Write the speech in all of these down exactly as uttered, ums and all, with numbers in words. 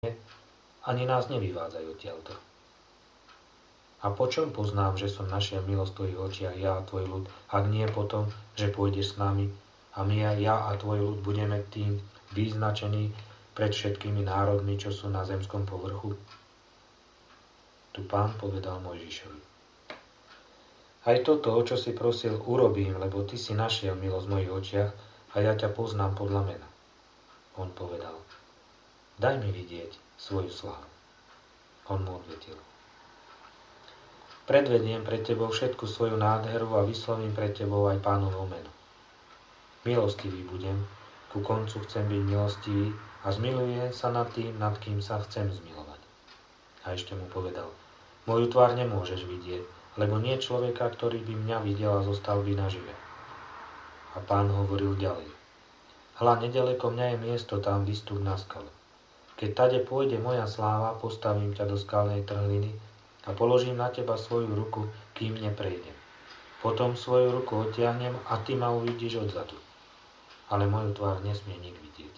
ani nás nevyvádzajú odtiaľto. A po čom poznám, že som našiel milosť v tvojich očiach, ja a tvoj ľud, ak nie potom, že pôjdeš s nami a my a ja a tvoj ľud budeme tým vyznačení pred všetkými národmi, čo sú na zemskom povrchu? Tu Pán povedal Mojžišovi: Aj toto, o čo si prosil, urobím, lebo ty si našiel milosť v mojich očiach a ja ťa poznám podľa mena. On povedal: Daj mi vidieť svoju slávu. On mu odvetil: Predvediem pred tebou všetku svoju nádheru a vyslovím pred tebou aj Pánovo meno. Milostivý budem, ku koncu chcem byť milostivý a zmilujem sa nad tým, nad kým sa chcem zmilovať. A ešte mu povedal: Moju tvár nemôžeš vidieť, lebo nie je človeka, ktorý by mňa videl a zostal by nažive. A Pán hovoril ďalej: Hľa, nedaleko mňa je miesto, tam vystup na skalu. Keď tade pôjde moja sláva, postavím ťa do skalnej trhliny a položím na teba svoju ruku, kým neprejdem. Potom svoju ruku odtiahnem a ty ma uvidíš odzadu. Ale moju tvár nesmie nik vidieť.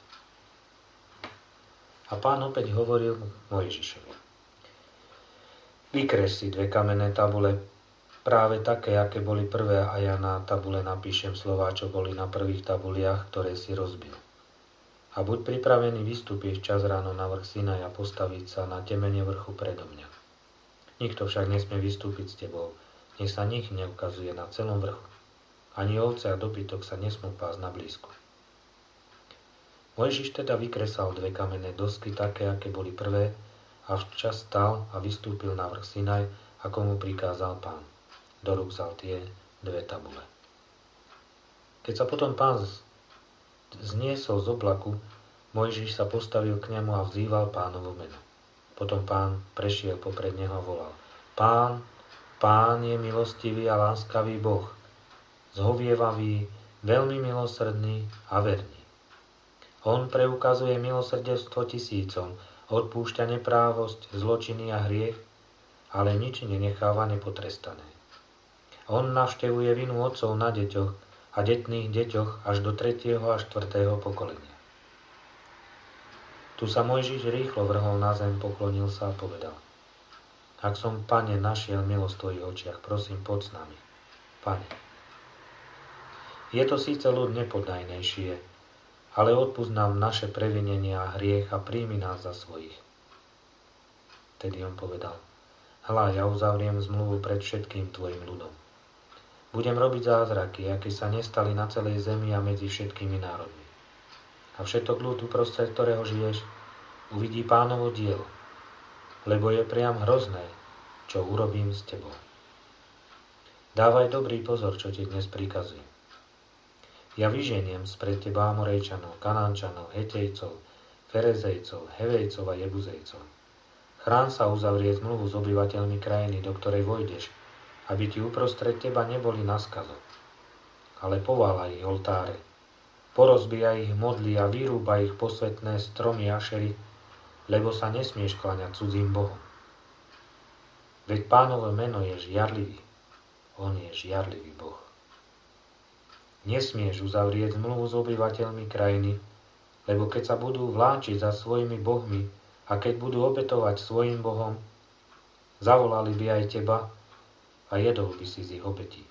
A Pán opäť hovoril Mojžišovi: Vykrež si dve kamenné tabule, práve také, aké boli prvé, a ja na tabule napíšem slová, čo boli na prvých tabuliach, ktoré si rozbil. A buď pripravený vystúpiť včas ráno na vrch Sinaj a postaviť sa na temene vrchu predo mňa. Nikto však nesmie vystúpiť s tebou, nech sa nik neukazuje na celom vrchu. Ani ovce a dobytok sa nesmú pásť na blízku. Mojžiš teda vykresal dve kamenné dosky, také, aké boli prvé, a včas stal a vystúpil na vrch Sinaj, ako mu prikázal Pán. Do rúk vzal tie dve tabule. Keď sa potom Pán zniesol z oblaku, Mojžiš sa postavil k nemu a vzýval Pánovo meno. Potom Pán prešiel popred neho a volal: Pán, Pán je milostivý a láskavý Boh, zhovievavý, veľmi milosrdný a verný. On preukazuje milosrdenstvo tisícom, odpúšťa neprávosť, zločiny a hriech, ale nič nenecháva nepotrestané. On navštevuje vinu otcov na deťoch a detných deťoch až do tretieho a štvrtého pokolenia. Tu sa Mojžiš rýchlo vrhol na zem, poklonil sa a povedal: Ak som, Pane, našiel milosť v tvojich očiach, prosím, poď s nami. Pane, je to síce ľud nepodajnejšie, ale odpusť nám naše previnenia a hriech a príjmi nás za svojich. Tedy on povedal: Hľa, ja uzavriem zmluvu pred všetkým tvojim ľudom. Budem robiť zázraky, aké sa nestali na celej zemi a medzi všetkými národmi. A všetok ľud, uprostred ktorého žiješ, uvidí Pánovo dielo, lebo je priam hrozné, čo urobím s tebou. Dávaj dobrý pozor, čo ti dnes prikazujem. Ja vyženiem spred teba Amorejčanov, Kanánčanov, Hetejcov, Ferezejcov, Hevejcov a Jebuzejcov. Chrán sa uzavrie zmluvu s obyvateľmi krajiny, do ktorej vojdeš, aby ti uprostred teba neboli na skazo. Ale pováľaj ich oltáre, porozbíja ich modly a vyrúba ich posvetné stromy Ašery, lebo sa nesmieš kláňať cudzím bohom. Veď Pánovo meno je žiarlivý, on je žiarlivý Boh. Nesmieš uzavrieť zmluvu s obyvateľmi krajiny, lebo keď sa budú vláčiť za svojimi bohmi a keď budú obetovať svojim bohom, zavolali by aj teba a jedol by si z ich obetí.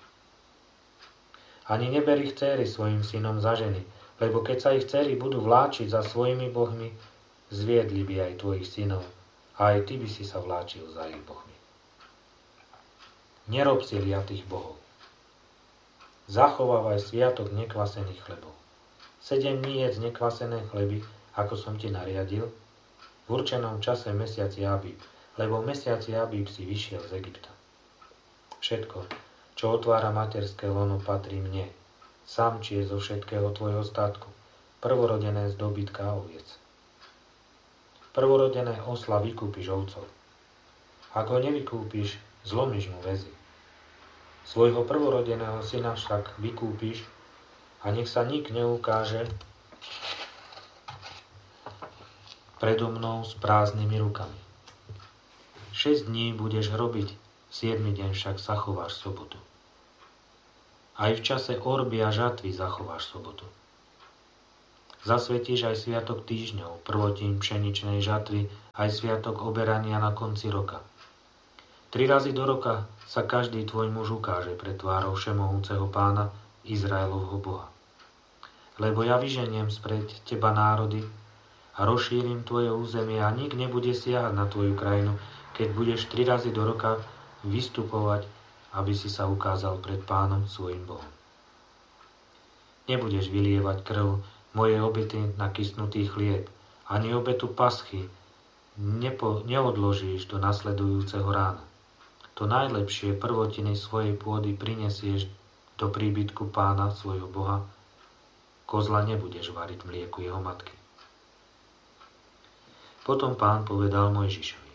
Ani neber ich dcéry svojim synom za ženy, lebo keď sa ich dcéry budú vláčiť za svojimi bohmi, zviedli by aj tvojich synov a aj ty by si sa vláčil za ich bohmi. Nerob si liatých bohov. Zachovávaj sviatok nekvasených chlebov. Sedem dní jedz nekvasené chleby, ako som ti nariadil, v určenom čase mesiaci Abíb, lebo v mesiaci Abíb si vyšiel z Egypta. Všetko, čo otvára materské lono, patrí mne, samčie zo všetkého tvojho statku, prvorodené z dobytka a oviec. Prvorodené osla vykúpiš ovcov. Ak ho nevykúpiš, zlomíš mu väzy. Svojho prvorodeného syna však vykúpiš a nech sa nik neukáže predo mnou s prázdnymi rukami. Šesť dní budeš robiť, siedmy deň však zachováš sobotu. Aj v čase orby a žatvy zachováš sobotu. Zasvetíš aj sviatok týždňov, prvotím pšeničnej žatvy aj sviatok oberania na konci roka. Tri razy do roka sa každý tvoj muž ukáže pred tvárou všemohúceho Pána, Izraelovho Boha. Lebo ja vyženiem spred teba národy a rozšírim tvoje územie a nik nebude siahať na tvoju krajinu, keď budeš tri razy do roka vystupovať, aby si sa ukázal pred Pánom svojim Bohom. Nebudeš vylievať krv mojej obety na kysnutý chlieb, ani obetu paschy nepo, neodložíš do nasledujúceho rána. To najlepšie prvotiny svojej pôdy prinesieš do príbytku Pána svojho Boha. Kozla nebudeš variť v mlieku jeho matky. Potom Pán povedal Mojžišovi: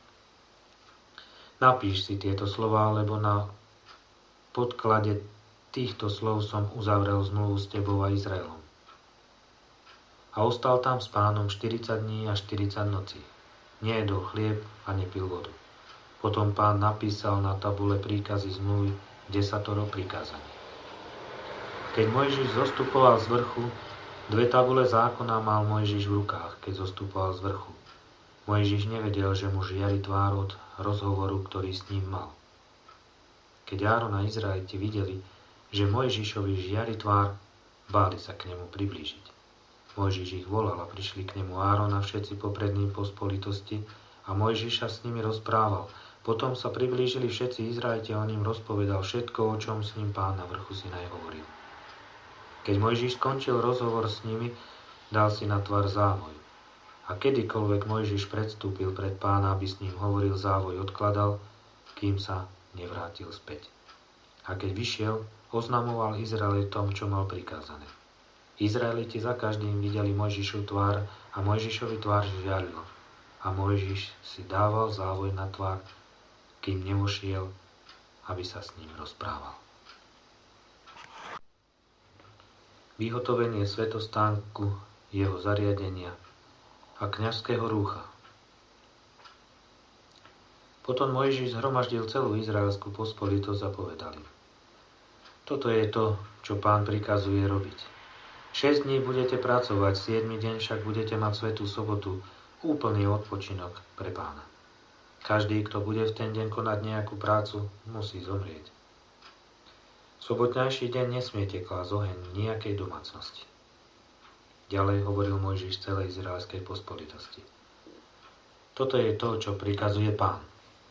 Napíš si tieto slová, lebo na podklade týchto slov som uzavrel zmluvu s tebou a Izraelom. A ostal tam s Pánom štyridsať dní a štyridsať nocí. Nejedol chlieb a nepil vodu. Potom Pán napísal na tabule príkazy zmluvy desatoro prikázaní. Keď Mojžiš zostupoval z vrchu, dve tabule zákona mal Mojžiš v rukách, keď zostupoval z vrchu. Mojžiš nevedel, že mu žiari tvár od rozhovoru, ktorý s ním mal. Keď Áron a Izraeliti videli, že Mojžišovi žiari tvár, báli sa k nemu priblížiť. Mojžiš ich volal a prišli k nemu Áron a všetci poprední pospolitosti a Mojžiša s nimi rozprával. Potom sa priblížili všetci Izraeliti a on im rozpovedal všetko, o čom s ním Pán na vrchu Sinaj hovoril. Keď Mojžiš skončil rozhovor s nimi, dal si na tvár závoj. A kedykoľvek Mojžiš predstúpil pred Pána, aby s ním hovoril, závoj odkladal, kým sa nevrátil späť. A keď vyšiel, oznamoval Izraelitom, čo mal prikázané. Izraeliti za každým videli Mojžišovu tvár a Mojžišovi tvár žiarilo. A Mojžiš si dával závoj na tvár, kým nevošiel, aby sa s ním rozprával. Vyhotovenie svätostánku, jeho zariadenia a kňazského rúcha. Potom Mojžiš zhromaždil celú izraelskú pospolitosť a povedal im: Toto je to, čo Pán prikazuje robiť. Šesť dní budete pracovať, siedmy deň však budete mať svätú sobotu, úplný odpočinok pre Pána. Každý, kto bude v ten deň konať nejakú prácu, musí zomrieť. V sobotnejší deň nesmiete klásť oheň nejakej domácnosti. Ďalej hovoril Mojžiš celej izraelskej pospolitosti: Toto je to, čo prikazuje Pán.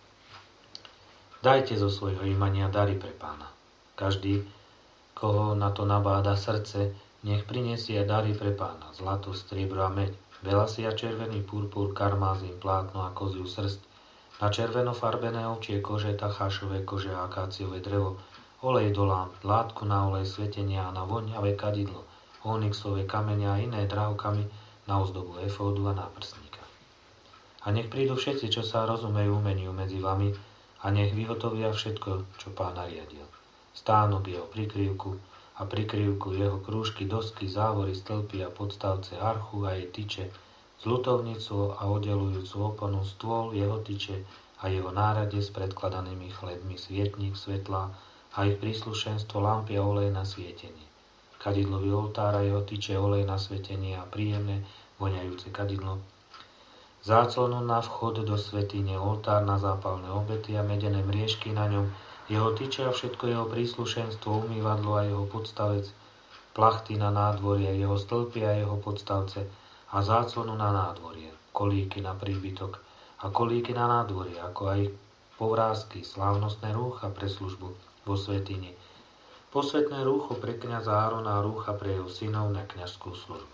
Dajte zo svojho imania dary pre Pána. Každý, koho na to nabáda srdce, nech prinesie dary pre Pána: zlato, striebro a meď, veľasy a červený purpur, karmázin, plátno a koziu srsť, na červeno farbené ovčie kože, tachášové kože a akáciové drevo, olej do lámp, látku na olej svetenia a na voňavé kadidlo, onyxové kamene a iné drahokamy na ozdobu efódu a náprstníka. A nech prídu všetci, čo sa rozumejú umeniu medzi vami, a nech vyhotovia všetko, čo Pán nariadil. Stánok jeho prikryvku a prikryvku jeho krúžky, dosky, závory, stĺpy a podstavce, archu a jej tyče, zľutovnicu a oddelujúcu oponu, stôl, jeho tyče a jeho nárade s predkladanými chlebmi, svietnik, svetlá a ich príslušenstvo, lampy a olej na svietenie. Kadidlový oltár a jeho tyče, olej na svetenie a príjemné voňajúce kadidlo. Záclonu na vchod do svätyne, oltár na zápalné obety a medené mriežky na ňom, jeho tyče a všetko jeho príslušenstvo, umývadlo a jeho podstavec, plachty na nádvorie, jeho stĺpy a jeho podstavce a záclonu na nádvorie, kolíky na príbytok a kolíky na nádvorie, ako aj povrázky, slávnostné rúcha pre službu vo svätyni, posvätné rúcho pre kňaza Árona a rúcha pre jeho synov na kňazskú službu.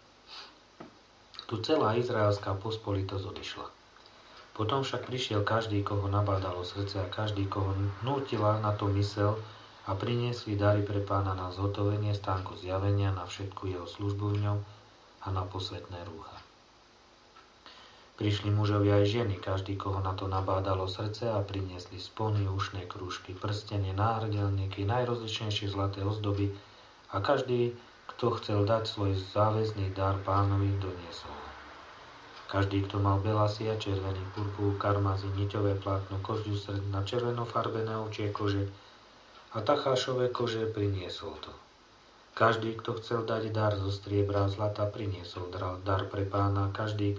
Tu celá izraelská pospolitosť odišla. Potom však prišiel každý, koho nabádalo srdce a každý, koho nútila na to mysel a priniesli dary pre Pána na zhotovenie stánku zjavenia, na všetku jeho službu v ňom a na posvätné rúcha. Prišli mužovia aj ženy, každý, koho na to nabádalo srdce a priniesli spony, ušné krúžky, prstenie, náhrdelníky, najrozličnejšie zlaté ozdoby a každý, kto chcel dať svoj záväzný dar Pánovi, doniesol. Každý, kto mal belasy a červený purpur, karmazy, niťové plátno, koziu srd na červeno farbené ovčie kože a tachášové kože, priniesol to. Každý, kto chcel dať dar zo striebra a zlata, priniesol dar pre Pána. Každý,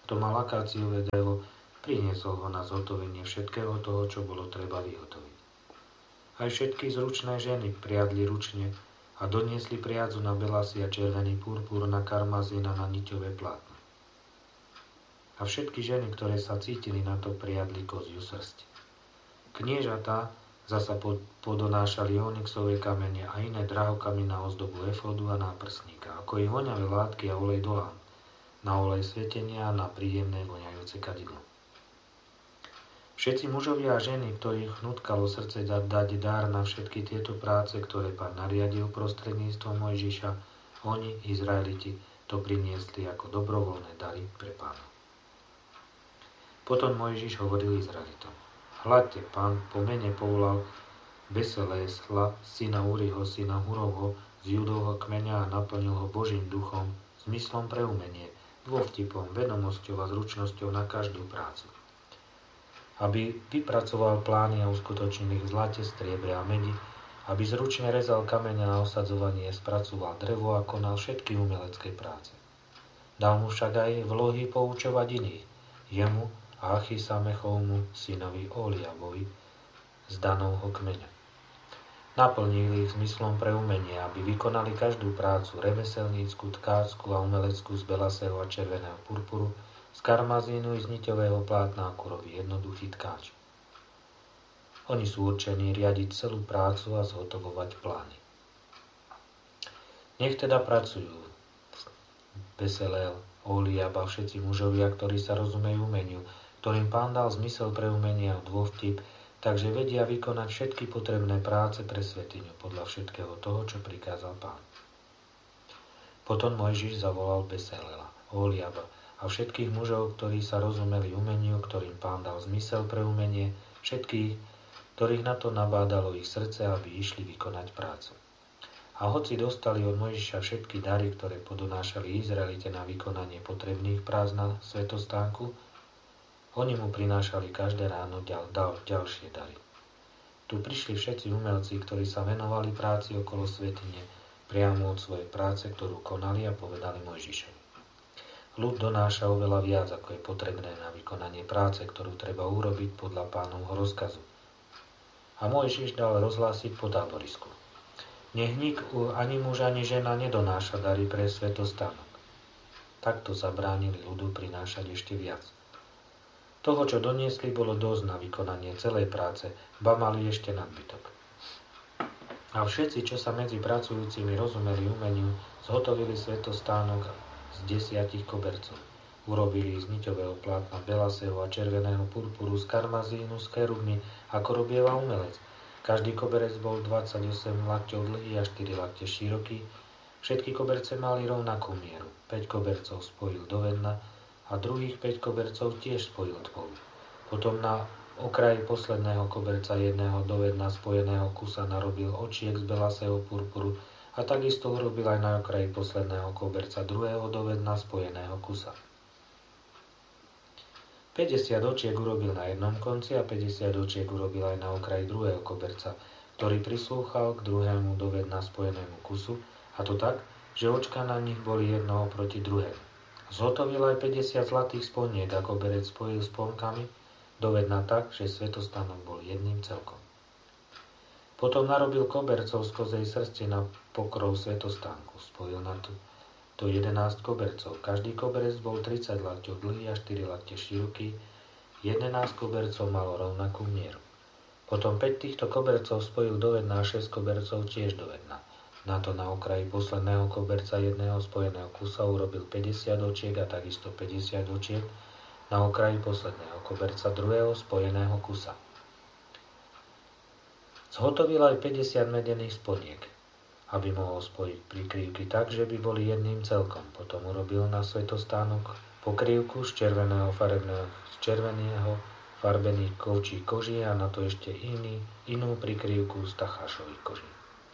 Kto mal akáciové drevo, priniesol ho na zhotovenie všetkého toho, čo bolo treba vyhotoviť. Aj všetky zručné ženy priadli ručne a doniesli priadzu na belasý a červený purpur, na karmazín a na niťové plátno. A všetky ženy, ktoré sa cítili na to, priadli koziu srsť. Kniežatá zasa podonášali onyxové kamene a iné drahokamy na ozdobu efódu a náprsníka, ako i voňavé látky a olej do lám, na olej svetenia a na príjemné voňajúce kadidlo. Všetci mužovia a ženy, ktorých nutkalo srdce dať dár na všetky tieto práce, ktoré Pán nariadil prostredníctvom Mojžiša, oni, Izraeliti, to priniesli ako dobrovoľné dary pre Pána. Potom Mojžiš hovoril Izraelitom: Hľadte, Pán po mene povolal Beselésla, syna Uriho, syna Hurovho, z Judovho kmeňa a naplnil ho Božím duchom, zmyslom pre umenie, dôvtipom, vedomosťou a zručnosťou na každú prácu. Aby vypracoval plány a uskutočnil ich v zlate, striebre a medi, aby zručne rezal kameň na osadzovanie, spracoval drevo a konal všetky umelecké práce. Dal mu však aj vlohy poučovať iných, jemu a Achisamechovmu, synovi Oliabovi, z Danovho kmeňa. Naplnil ich zmyslom pre umenie, aby vykonali každú prácu, remeselnícku, tkácku a umeleckú z belasého a červeného purpuru, z karmazínu i z niťového plátna, ako robí jednoduchý tkáč. Oni sú určení riadiť celú prácu a zhotovovať plány. Nech teda pracujú Beseleel, Oliab a všetci mužovia, ktorí sa rozumejú umeniu, ktorým Pán dal zmysel pre umenie a dôvtip, takže vedia vykonať všetky potrebné práce pre svätyňu podľa všetkého toho, čo prikázal Pán. Potom Mojžiš zavolal Beseleela, Oliaba a všetkých mužov, ktorí sa rozumeli umeniu, ktorým Pán dal zmysel pre umenie, všetkých, ktorých na to nabádalo ich srdce, aby išli vykonať prácu. A hoci dostali od Mojžiša všetky dary, ktoré podonášali Izraelite na vykonanie potrebných prác na svätostánku, oni mu prinášali každé ráno ďal, ďal, ďalšie dary. Tu prišli všetci umelci, ktorí sa venovali práci okolo svätyne, priamo od svojej práce, ktorú konali, a povedali Mojžišovi: Ľud donáša oveľa viac, ako je potrebné na vykonanie práce, ktorú treba urobiť podľa Pánovho rozkazu. A Mojžiš dal rozhlásiť po táborisku: Nech nik, ani muž, ani žena nedonáša dary pre svätostánok. Takto zabránili ľudu prinášať ešte viac. Toho, čo doniesli, bolo dosť na vykonanie celej práce, ba mali ešte nadbytok. A všetci, čo sa medzi pracujúcimi rozumeli umeniu, zhotovili svätostánok z desiatich kobercov. Urobili z niťového plátna belasého a červeného purpuru, z karmazínu, z cherubmi, ako robieva umelec. Každý koberec bol dvadsaťosem lakťov dlhý a štyri lakte široký. Všetky koberce mali rovnakú mieru. päť kobercov spojil do vedna a druhých päť kobercov tiež spojil spolu. Potom na okraji posledného koberca jedného do vedna spojeného kusa narobil očiek z belasého purpuru a takisto urobil aj na okraji posledného koberca druhého dovedna spojeného kusa. päťdesiat očiek urobil na jednom konci a päťdesiat očiek urobil aj na okraji druhého koberca, ktorý prislúchal k druhému dovedna spojenému kusu, a to tak, že očka na nich boli jedno oproti druhému. Zhotovil aj päťdesiat zlatých sponiek a koberec spojil sponkami dovedna tak, že svätostánok bol jedným celkom. Potom narobil kobercov z kozej srsti na pokrov svätostánku. Spojil na to, to jedenásť kobercov. Každý koberec bol tridsať lakťov dlhý a štyri lakte široký. jedenásť kobercov malo rovnakú mieru. Potom päť týchto kobercov spojil do vedna a šesť kobercov tiež do vedna. Na to na okraji posledného koberca jedného spojeného kusa urobil päťdesiat očiek a takisto päťdesiat očiek na okraji posledného koberca druhého spojeného kusa. Zhotovil aj päťdesiat medených sponiek, aby mohol spojiť prikrývky tak, že by boli jedným celkom. Potom urobil na svätostánok pokrývku z červeného farebného, z červeného farbených kovčí koží a na to ešte iný, inú prikrývku z tachášových koží.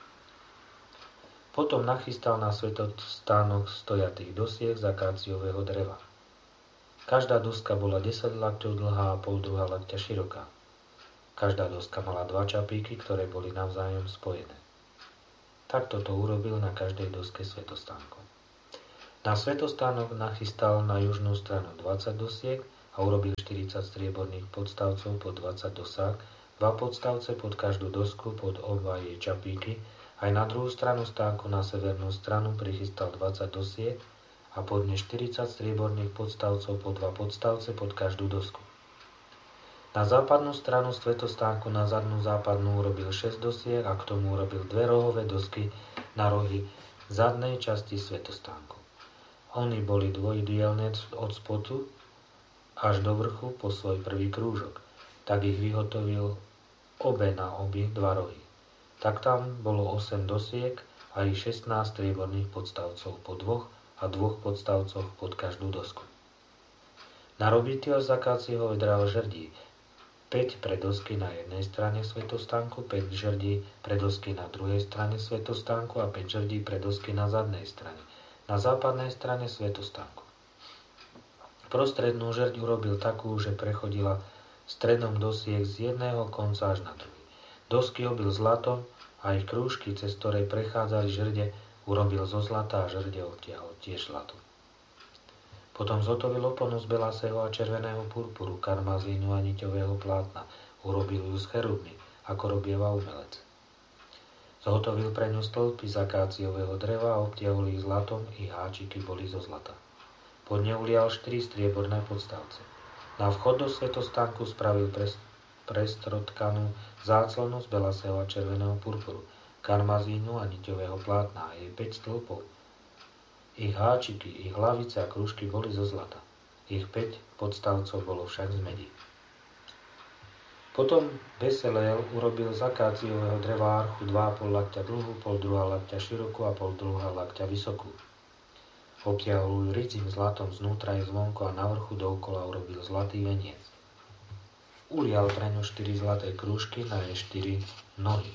Potom nachystal na svätostánok stojatých dosiek z akáciového dreva. Každá doska bola desať lakťov dlhá a pol druhá lakťa široká. Každá doska mala dva čapíky, ktoré boli navzájom spojené. Takto to urobil na každej doske svätostánku. Na svätostánok nachystal na južnú stranu dvadsať dosiek a urobil štyridsať strieborných podstavcov po dvadsať dosák, dva podstavce pod každú dosku pod oba jej čapíky. Aj na druhú stranu stánku na severnú stranu prichystal dvadsať dosiek a pod ne štyridsať strieborných podstavcov po dva podstavce pod každú dosku. Na západnú stranu svätostánku na zadnú západnú urobil šesť dosiek a k tomu urobil dve rohové dosky na rohy zadnej časti svätostánku. Oni boli dvojdielne od spodu až do vrchu po svoj prvý krúžok. Tak ich vyhotovil obe na obi dva rohy. Tak tam bolo osem dosiek a ich šestnásť strieborných podstavcov po dvoch a dvoch podstavcoch pod každú dosku. Na robiteľ z akáciového dreva žerdí päť pre dosky na jednej strane svätostánku, päť žerdí pre dosky na druhej strane svätostánku a päť žerdí pre dosky na zadnej strane, na západnej strane svätostánku. Prostrednú žerď urobil takú, že prechodila stredom dosiek z jedného konca až na druhý. Dosky obil zlatom a ich krúžky, cez ktorej prechádzali žrde, urobil zo zlata a žrde obtiahol tiež zlatom. Potom zhotovil oponu z belasého a červeného purpuru, karmazínu a niťového plátna. Urobil ju z cherubmy, ako robieva umelec. Zhotovil pre ňu stĺpy z akáciového dreva a obtiahol ich zlatom, ich háčiky boli zo zlata. Pod ne ulial štyri strieborné podstavce. Na vchod do svätostánku spravil prestrotkanú záclonu z belasého a červeného purpuru, karmazínu a niťového plátna a jej päť stĺpov. Ich háčiky, ich hlavice a krúžky boli zo zlata. Ich päť podstavcov bolo však z medi. Potom Beseleel urobil z akáciového dreva archu dva a pol lakťa dlhú, pol druhá lakťa širokú a pol druhá lakťa vysokú. Obtiahol ju rydzím zlatom znútra i zvonku a na vrchu dookola urobil zlatý veniec. Ulial pre ňu štyri zlaté krúžky na jej štyri nohy.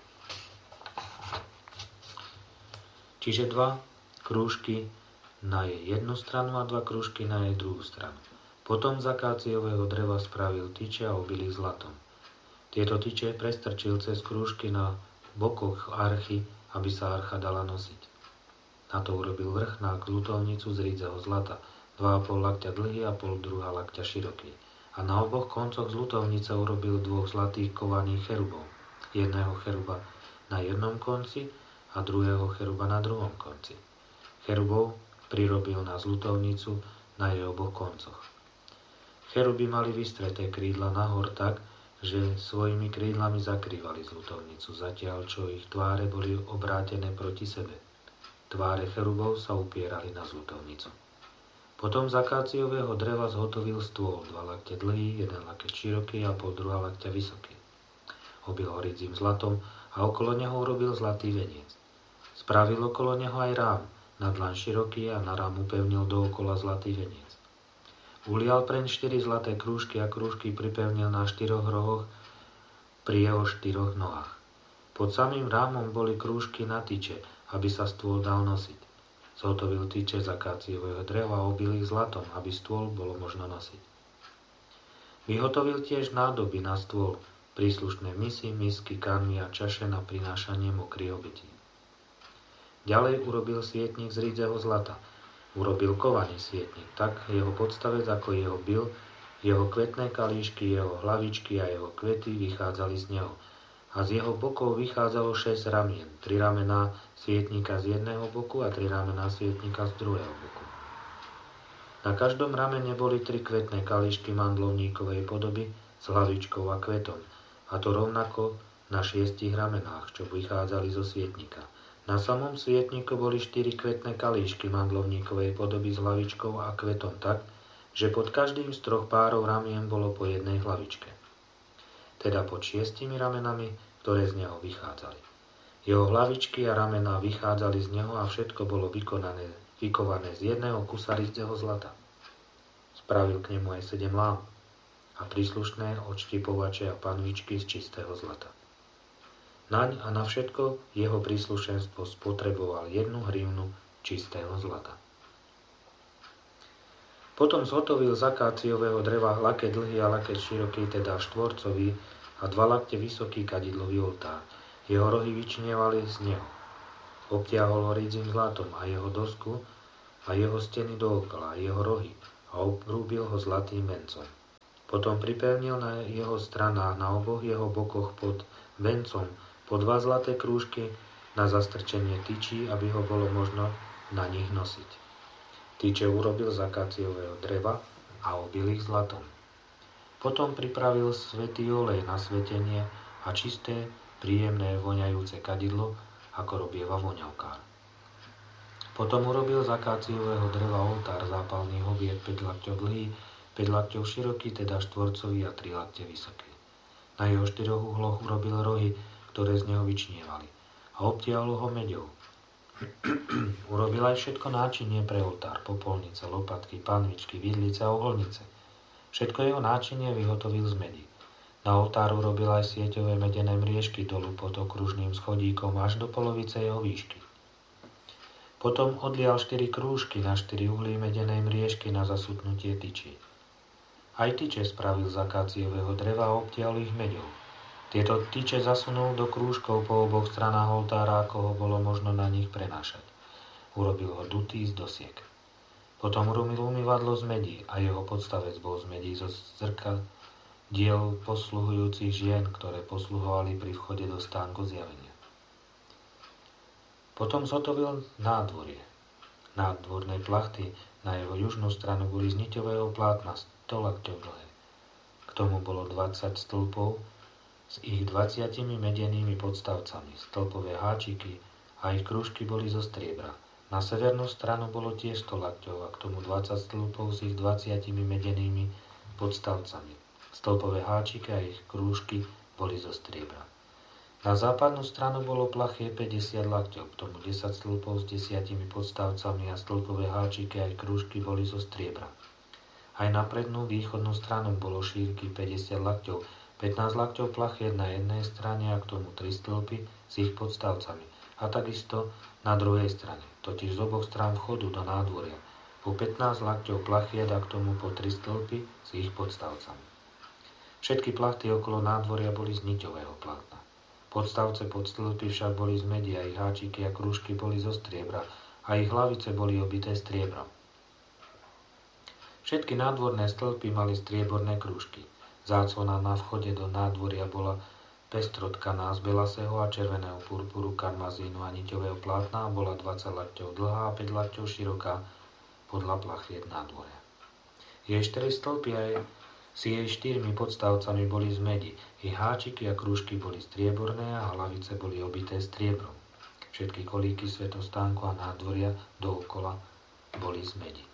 Čiže dva krúžky na jej jednu stranu a dva krúžky na jej druhú stranu. Potom z akáciového dreva spravil tyče a obil ich zlatom. Tieto tyče prestrčil cez krúžky na bokoch archy, aby sa archa dala nosiť. Na to urobil vrch na ľutovnicu z rídzeho zlata, dva a pol lakťa dlhý a pol druhá lakťa široký. A na oboch koncoch z ľutovnice urobil dvoch zlatých kovaných cherubov. Jedného cheruba na jednom konci a druhého cheruba na druhom konci. Cherubov prirobil na zľutovnicu na jej oboch koncoch. Cheruby mali vystreté krídla nahor tak, že svojimi krídlami zakrývali zľutovnicu, zatiaľ čo ich tváre boli obrátené proti sebe. Tváre cherubov sa upierali na zľutovnicu. Potom z akáciového dreva zhotovil stôl, dva lakte dlhý, jeden lakeť široký a pol druhá lakťa vysoký. Obil ho ridzím zlatom a okolo neho urobil zlatý veniec. Spravil okolo neho aj rám, na dlaň široký a na rám upevnil dookola zlatý veniec. Ulial preň štyri zlaté krúžky a krúžky pripevnil na štyroch rohoch pri jeho štyroch nohách. Pod samým rámom boli krúžky na tyče, aby sa stôl dal nosiť. Zhotovil tyče z akáciového dreva a obil ich zlatom, aby stôl bolo možno nosiť. Vyhotovil tiež nádoby na stôl, príslušné misy, misky, kanmy a čaše na prinášanie mokrých obetí. Ďalej urobil svietnik z rídzeho zlata. Urobil kovaný svietnik, tak jeho podstavec ako jeho bil, jeho kvetné kalíšky, jeho hlavičky a jeho kvety vychádzali z neho. A z jeho bokov vychádzalo šesť ramien, tri ramená svietnika z jedného boku a tri ramená svietnika z druhého boku. Na každom ramene boli tri kvetné kalíšky mandlovníkovej podoby s hlavičkou a kvetom, a to rovnako na šiestich ramenách, čo vychádzali zo svietnika. Na samom svietniku boli štyri kvetné kalíšky mandlovníkovej podoby s hlavičkou a kvetom tak, že pod každým z troch párov ramien bolo po jednej hlavičke. Teda pod šiestimi ramenami, ktoré z neho vychádzali. Jeho hlavičky a ramená vychádzali z neho a všetko bolo vykonané, vykované z jedného kusa rídzeho zlata. Spravil k nemu aj sedem lám a príslušné odštipovače a panvičky z čistého zlata. Naň a na všetko jeho príslušenstvo spotreboval jednu hrivnu čistého zlata. Potom zhotovil z akáciového dreva lakeť dlhý a lakeť široký, teda štvorcový, a dva lakte vysoký kadidlový oltár. Jeho rohy vyčnievali z neho. Obtiahol ho rídzým zlatom a jeho dosku a jeho steny dookola, a jeho rohy, a obrúbil ho zlatým vencom. Potom pripevnil na jeho stranách, na oboch jeho bokoch pod vencom, po dva zlaté krúžky na zastrčenie tyčí, aby ho bolo možno na nich nosiť. Tyče urobil z akáciového dreva a obil ich zlatom. Potom pripravil svätý olej na svetenie a čisté, príjemné, voňajúce kadidlo, ako robieva voňavkár. Potom urobil z akáciového dreva oltár zápalný hobiek päť lakťov dlhý, päť lakťov široký, teda štvorcový a tri lakte vysoký. Na jeho štyroch uhloch urobil rohy, ktoré z neho vyčnievali, a obtiahol ho meďou. Urobil aj všetko náčinie pre oltár, popolnice, lopatky, panvičky, vidlice a uholnice. Všetko jeho náčinie vyhotovil z medi. Na oltár urobil aj sieťové medené mriežky dolu pod okružným schodíkom až do polovice jeho výšky. Potom odlial štyri krúžky na štyri uhlí medenej mriežky na zasutnutie tyčí. Aj tyče spravil z akáciového dreva a obtiahol ich meďou. Tieto tyče zasunul do krúžkov po oboch stranách oltára, ako ho bolo možno na nich prenášať. Urobil ho dutý z dosiek. Potom urobil umývadlo z medí a jeho podstavec bol z medí zo zrkadiel posluhujúcich žien, ktoré posluhovali pri vchode do stánku zjavenia. Potom zhotovil nádvorie. Nádvorné plachty na jeho južnú stranu boli z niťového plátna sto lakťov dlhé. K tomu bolo dvadsať stĺpov s ich dvaciatimi medenými podstavcami. Stĺpové háčiky a ich krúžky boli zo striebra. Na severnú stranu bolo tiež sto lakťov a k tomu dvadsať stĺpov s ich dvaciatimi medenými podstavcami. Stĺpové háčiky a ich krúžky boli zo striebra. Na západnú stranu bolo plachie päťdesiat lakťov, k tomu desať stĺpov s desiatimi podstavcami a stĺpové háčiky a ich krúžky boli zo striebra. Aj na prednú východnú stranu bolo šírky päťdesiat lakťov, pätnásť lakťov plachiet na jednej strane a k tomu tri stĺpy s ich podstavcami. A takisto na druhej strane, totiž z oboch strán vchodu do nádvoria, po pätnásť lakťov plachiet a k tomu po tri stĺpy s ich podstavcami. Všetky plachty okolo nádvoria boli z niťového plátna. Podstavce pod stĺpy však boli z medi a ich háčiky a krúžky boli zo striebra a ich hlavice boli obité striebrom. Všetky nádvorné stĺpy mali strieborné krúžky. Záclona na vchode do nádvoria bola pestrotkaná z belasého a červeného purpuru, karmazínu a niťového plátna a bola dvadsať lakťov dlhá a päť lakťov široká podľa plachiet nádvoria. Jej štyri stĺpy aj s jej štyrmi podstavcami boli z medi. Ich háčiky a krúžky boli strieborné a hlavice boli obité striebrom. Všetky kolíky svätostánku a nádvoria dookola boli z medi.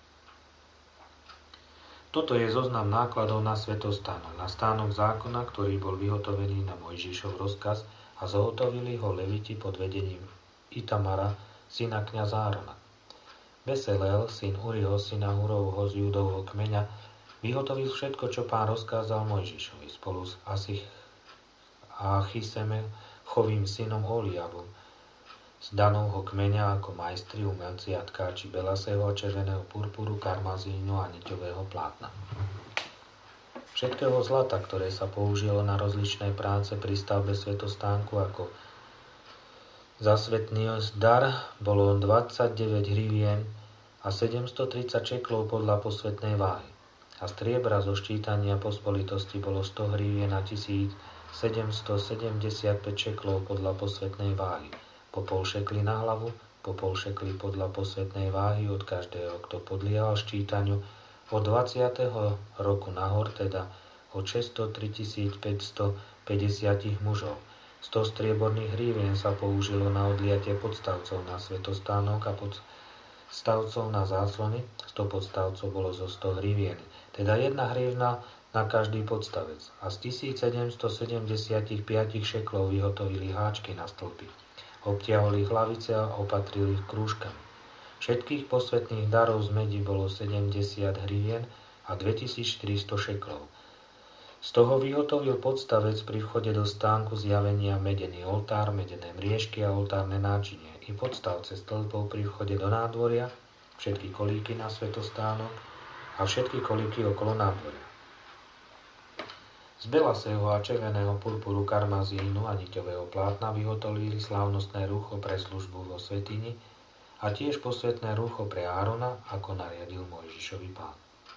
Toto je zoznam nákladov na svätostánok, na stánok zákona, ktorý bol vyhotovený na Mojžišov rozkaz a zohotovili ho leviti pod vedením Itamara, syna kňaza Árona. Beselel, syn Uriho, syna Hurovho z Júdovho kmeňa, vyhotovil všetko, čo Pán rozkázal Mojžišovi spolu s Asich a Chisemechovým synom Oliabom, z Danovho kmeňa ako majstri, umelci a tkáči belasého a červeného purpuru, karmazínu a niťového plátna. Všetkého zlata, ktoré sa použilo na rozličné práce pri stavbe svätostánku ako zasvetný dar, bolo dvadsaťdeväť hrivien a sedemstotridsať šeklov podľa posvetnej váhy. A striebra zo ščítania pospolitosti bolo sto hrivien a tisícsedemstosedemdesiatpäť šeklov podľa posvetnej váhy. Po pol šekli na hlavu, po pol šekli podľa posvetnej váhy od každého, kto podliehal ščítaniu od dvadsiateho roku nahor, teda od šesťstotri tisíc päťstopäťdesiat mužov. sto strieborných hrivien sa použilo na odliatie podstavcov na svätostánok a podstavcov na záclony, sto podstavcov bolo zo sto hrivien, teda jedna hrivna na každý podstavec. A z tisícsedemstosedemdesiatpäť šeklov vyhotovili háčky na stĺpy. Obtiahli hlavice a opatrili ich krúžkami. Všetkých posvetných darov z medi bolo sedemdesiat hrivien a dvetisícštyristo šeklov. Z toho vyhotovil podstavec pri vchode do stánku zjavenia medený oltár, medené mriežky a oltárne náčinie i podstavce stĺpov pri vchode do nádvoria, všetky kolíky na svätostánok a všetky kolíky okolo nádvoria. Z belasého a červeného purpuru, karmazínu a niťového plátna vyhotovili slávnostné rúcho pre službu vo svätyni a tiež posvätné rúcho pre Árona, ako nariadil Mojžišovi Pán.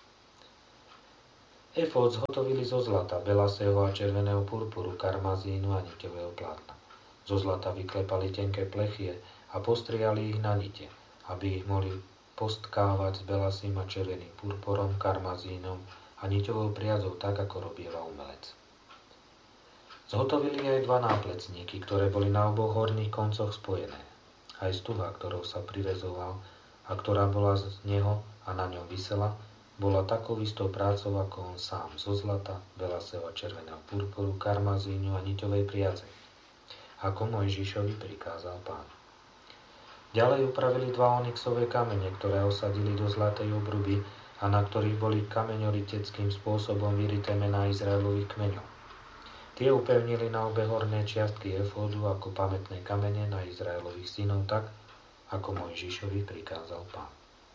Efód zhotovili zo zlata, belasého a červeného purpuru, karmazínu a niťového plátna. Zo zlata vyklepali tenké plechie a postriali ich na nite, aby ich mohli postkávať s belasým a červeným purpurom, karmazínom a niťovou priadzou, tak ako robieva umelec. Zhotovili aj dva náplecníky, ktoré boli na oboch horných koncoch spojené. Aj stuha, ktorou sa privezoval a ktorá bola z neho a na ňom visela, bola takou istou prácou ako on sám, zo zlata, belasého a červeného purpuru, karmazínu a niťovej priadze, ako Mojžišovi prikázal Pán. Ďalej upravili dva onyxové kamene, ktoré osadili do zlatej obruby a na ktorých boli kameňoriteckým spôsobom vyrité mená Izraelových kmeňov. Tie upevnili na obe horné čiastky efódu ako pamätné kamene na Izraelových synov tak, ako Mojžišovi prikázal Pán.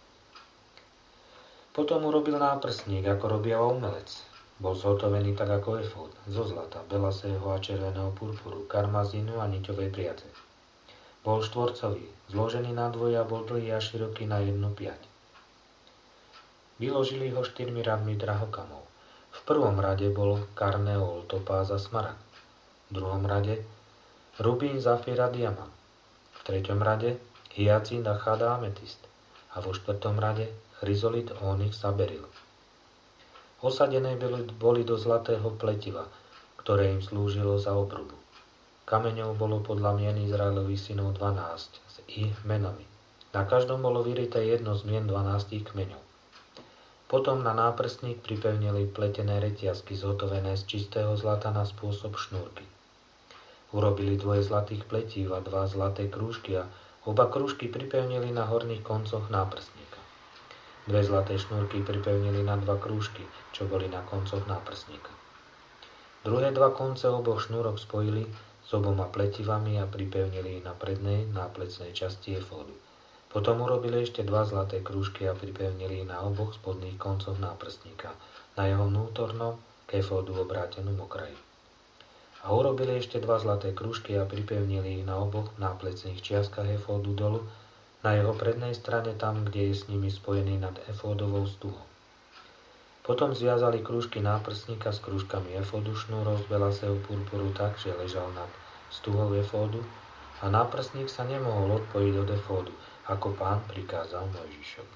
Potom urobil náprstník, ako robieva umelec. Bol zhotovený tak ako efód, zo zlata, belasého a červeného purpuru, karmazínu a niťovej priadze. Bol štvorcový, zložený na dvoje a bol dlhý a široký na jednu piať. Vyložili ho štyrmi radmi drahokamov. V prvom rade bol karneol, topáz a smaragd. V druhom rade rubín, zafír a diamant. V treťom rade hyacint a chad a ametist. A vo štvrtom rade chryzolit, onyx a beryl. Osadené boli do zlatého pletiva, ktoré im slúžilo za obrubu. Kameňov bolo podľa mien Izraelových synov dvanásť s ich menami. Na každom bolo vyrité jedno z mien dvanástich kmeňov. Potom na náprstník pripevnili pletené reťazky zhotovené z čistého zlata na spôsob šnúrky. Urobili dvoje zlatých pletív a dva zlaté krúžky a oba krúžky pripevnili na horných koncoch náprstníka. Dve zlaté šnúrky pripevnili na dva krúžky, čo boli na koncoch náprstníka. Druhé dva konce oboch šnúrok spojili s oboma pletivami a pripevnili na prednej náplecnej časti efódu. Potom urobili ešte dva zlaté krúžky a pripevnili na oboch spodných koncoch náprstníka, na jeho vnútornom k efódu obrátenom okraji. A urobili ešte dva zlaté krúžky a pripevnili ich na oboch náplecných čiastkach efódu dolu, na jeho prednej strane tam, kde je s nimi spojený nad efódovou stuhou. Potom zviazali krúžky náprstníka s krúžkami efódu šnúrov z belasého purpuru tak, že ležal nad stuhou efódu a náprstník sa nemohol odpojiť od efódu, ako Pán prikázal Mojžišovi.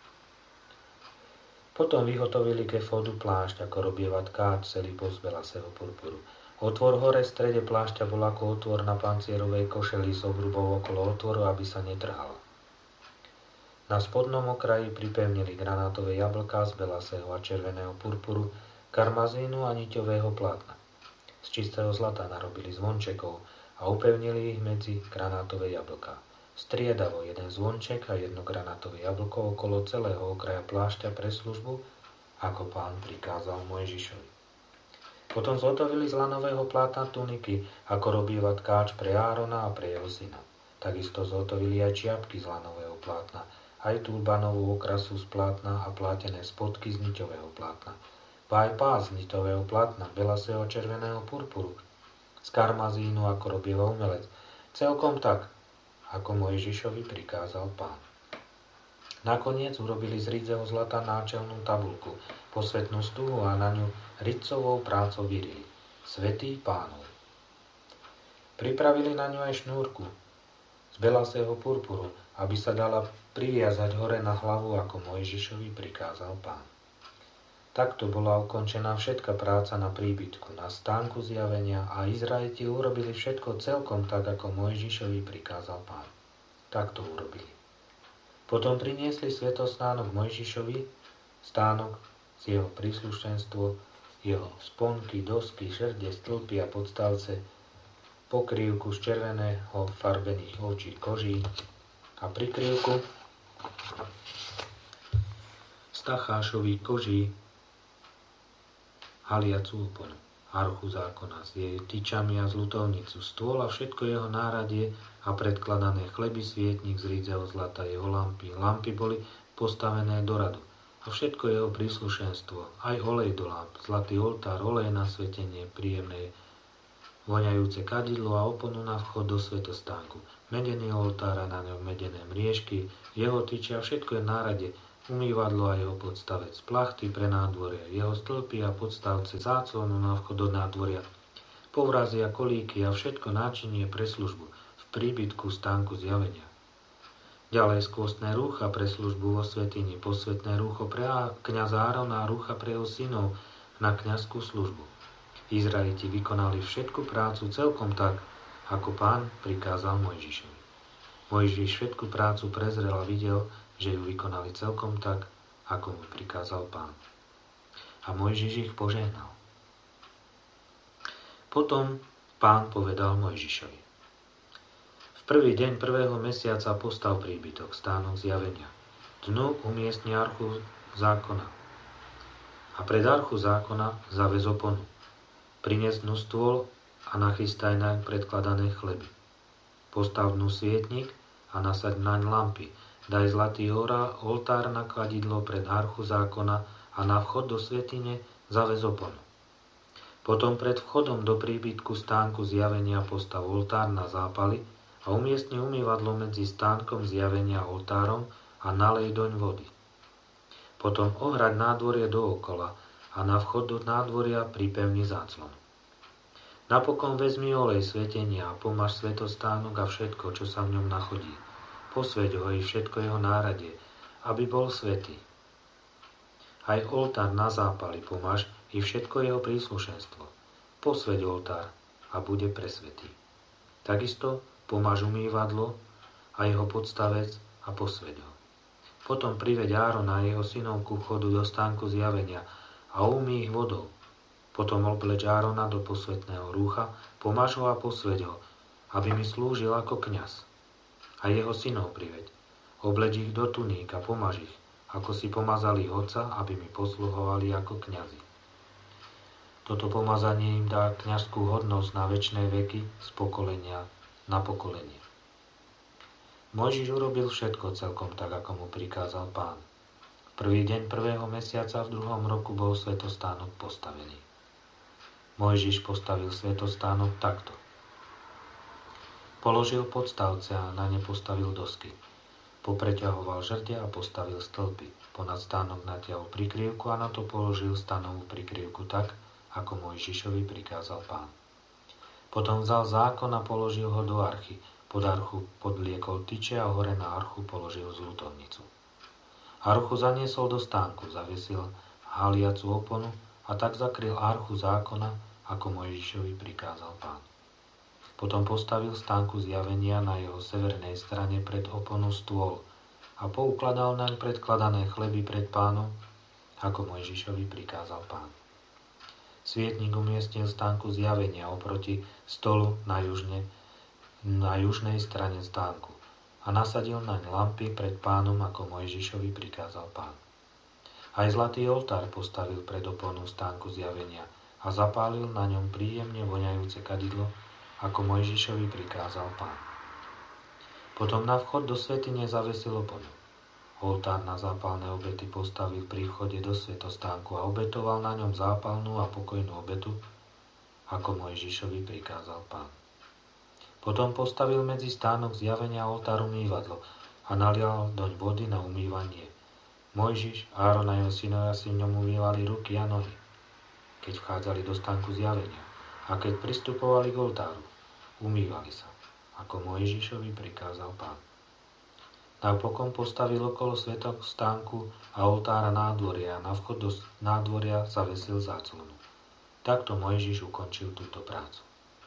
Potom vyhotovili k efódu plášť, ako robieva tkáč celý z belasého purpuru. Otvor hore v strede plášťa bol ako otvor na pancierovej košeli s obrubou okolo otvoru, aby sa netrhala. Na spodnom okraji pripevnili granátové jablká z belasého a červeného purpuru, karmazínu a niťového plátna. Z čistého zlata narobili zvončekov a upevnili ich medzi granátové jablká. Striedavo jeden zvonček a jedno granátové jablko okolo celého okraja plášťa pre službu, ako Pán prikázal Mojžišovi. Potom zhotovili z lanového plátna tuniky, ako robieva tkáč pre Árona a pre jeho syna. Takisto zhotovili aj čiapky z lanového plátna, aj turbanovú okrasu z plátna a plátené spodky z niťového plátna. Pa aj pás z niťového plátna, belasého a červeného purpuru, z karmazínu, ako robieva umelec. Celkom tak, ako Mojžišovi prikázal Pán. Nakoniec urobili z rídzeho zlata náčelnú tabulku, posvätnú stuhu a na ňu ridcovou prácou vyrili Svätý Pánov. Pripravili na ňu aj šnúrku z belasého purpuru, aby sa dala priviazať hore na hlavu, ako Mojžišovi prikázal Pán. Takto bola ukončená všetka práca na príbytku, na stánku zjavenia a Izraeliti urobili všetko celkom tak, ako Mojžišovi prikázal Pán. Takto urobili. Potom priniesli svätostánok Mojžišovi, stánok z jeho príslušenstvo, jeho sponky, dosky, šerde, stĺpy a podstavce, pokrývku z červeného farbených ovčích koží a prikryvku z tachášových koží, haliacu oponu, archu zákona s jej tyčami a zľutovnicu, stôl a všetko jeho náradie a predkladané chleby, svietnik z rídzeho zlata, jeho lampy. Lampy boli postavené do radu a všetko jeho príslušenstvo, aj olej do lamp, zlatý oltár, olej na svetenie, príjemné voňajúce kadidlo a oponu na vchod do svätostánku, medený oltár a na ňom medené mriežky, jeho tyčia, všetko je v nárade, umývadlo a jeho podstavec, plachty pre nádvorie, jeho stĺpy a podstavce, záclonu na vchod do nádvoria, povrazy a kolíky a všetko náčinie pre službu v príbytku stánku zjavenia. Ďalej skvostné rúcha pre službu vo svätyni, posvätné rúcho pre kňaza Árona a rúcha pre jeho synov na kňazskú službu. Izraeliti vykonali všetku prácu celkom tak, ako Pán prikázal Mojžišovi. Mojžiš všetku prácu prezrel a videl, že ju vykonali celkom tak, ako mu prikázal Pán. A Mojžiš ich požehnal. Potom Pán povedal Mojžišovi: v prvý deň prvého mesiaca postav príbytok, stánok zjavenia. Dnu umiestni archu zákona. A pred archu zákona zavez oponu. Prines dnu stôl a nachystaj naň predkladané chleby. Postav dnu svietnik a nasaď naň lampy. Daj zlatý oltár na kladidlo pred archu zákona a na vchod do svätyne zavez oponu. Potom pred vchodom do príbytku stánku zjavenia postav oltár na zápaly a umiestni umývadlo medzi stánkom zjavenia a oltárom a nalej doň vody. Potom ohraď nádvorie dookola a na vchod do nádvoria pripevni záclon. Napokon vezmi olej svätenia a pomaž svätostánok a všetko, čo sa v ňom nachodí. Posväť ho i všetko jeho náradie, aby bol svätý. Aj oltár na zápaly pomaž i všetko jeho príslušenstvo. Posväť oltár a bude presvätý. Takisto pomaž umývadlo a jeho podstavec a posväť ho. Potom priveď Árona a jeho synov ku vchodu do stánku zjavenia a umý ich vodou. Potom obleč Árona do posvätného rúcha, pomaž ho a posväť ho, aby mi slúžil ako kňaz. A jeho synov priveď. Obleč ich do tuník a pomaž ich, ako si pomazali otca, aby mi posluhovali ako kňazi. Toto pomazanie im dá kňazskú hodnosť na večné veky z pokolenia na pokolenie. Mojžiš urobil všetko celkom tak, ako mu prikázal Pán. V prvý deň prvého mesiaca v druhom roku bol svätostánok postavený. Mojžiš postavil svätostánok takto. Položil podstavce a na ne postavil dosky. Popreťahoval žrde a postavil stĺpy. Ponad stánok natiahol prikryvku a na to položil stanovú prikryvku tak, ako Mojžišovi prikázal Pán. Potom vzal zákon a položil ho do archy. Pod archu podliekol tyče a hore na archu položil zľutovnicu. Archu zaniesol do stánku, zavesil haliacu oponu a tak zakryl archu zákona, ako Mojžišovi prikázal Pán. Potom postavil stánku zjavenia na jeho severnej strane pred oponu stôl a poukladal naň predkladané chleby pred Pánom, ako Mojžišovi prikázal Pán. Svietnik umiestnil stánku zjavenia oproti stolu na, južne, na južnej strane stánku a nasadil naň lampy pred Pánom, ako Mojžišovi prikázal Pán. Aj zlatý oltár postavil pred oponu stánku zjavenia a zapálil na ňom príjemne voňajúce kadidlo, ako Mojžišovi prikázal Pán. Potom na vchod do svätyne zavesil oponu. Oltár na zápalné obety postavil pri vchode do svätostánku a obetoval na ňom zápalnú a pokojnú obetu, ako Mojžišovi prikázal Pán. Potom postavil medzi stánok zjavenia oltár umývadlo a nalial doň vody na umývanie. Mojžiš, Áron a jeho synovia si v ňom umývali ruky a nohy, keď vchádzali do stánku zjavenia, a keď pristupovali k oltáru, umývali sa, ako Mojžišovi prikázal Pán. Napokon postavil okolo svätostánku a oltára nádvoria a na vchod do nádvoria zavesil záclonu. Takto Mojžiš ukončil túto prácu.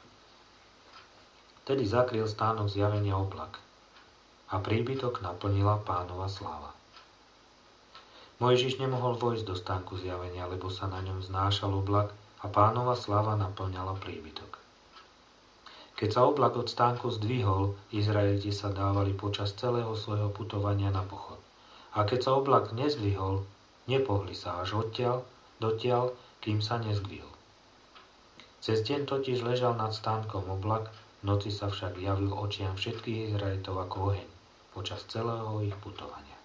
Tedy zakryl stánok zjavenia oblak a príbytok naplnila Pánova sláva. Mojžiš nemohol vojsť do stánku zjavenia, lebo sa na ňom znášal oblak a Pánova sláva naplňala príbytok. Keď sa oblak od stánku zdvihol, Izraeliti sa dávali počas celého svojho putovania na pochod. A keď sa oblak nezdvihol, nepohli sa až odtiaľ, dotiaľ, kým sa nezdvihol. Cez deň totiž ležal nad stánkom oblak, v noci sa však javil očiam všetkých Izraelitov ako oheň počas celého ich putovania.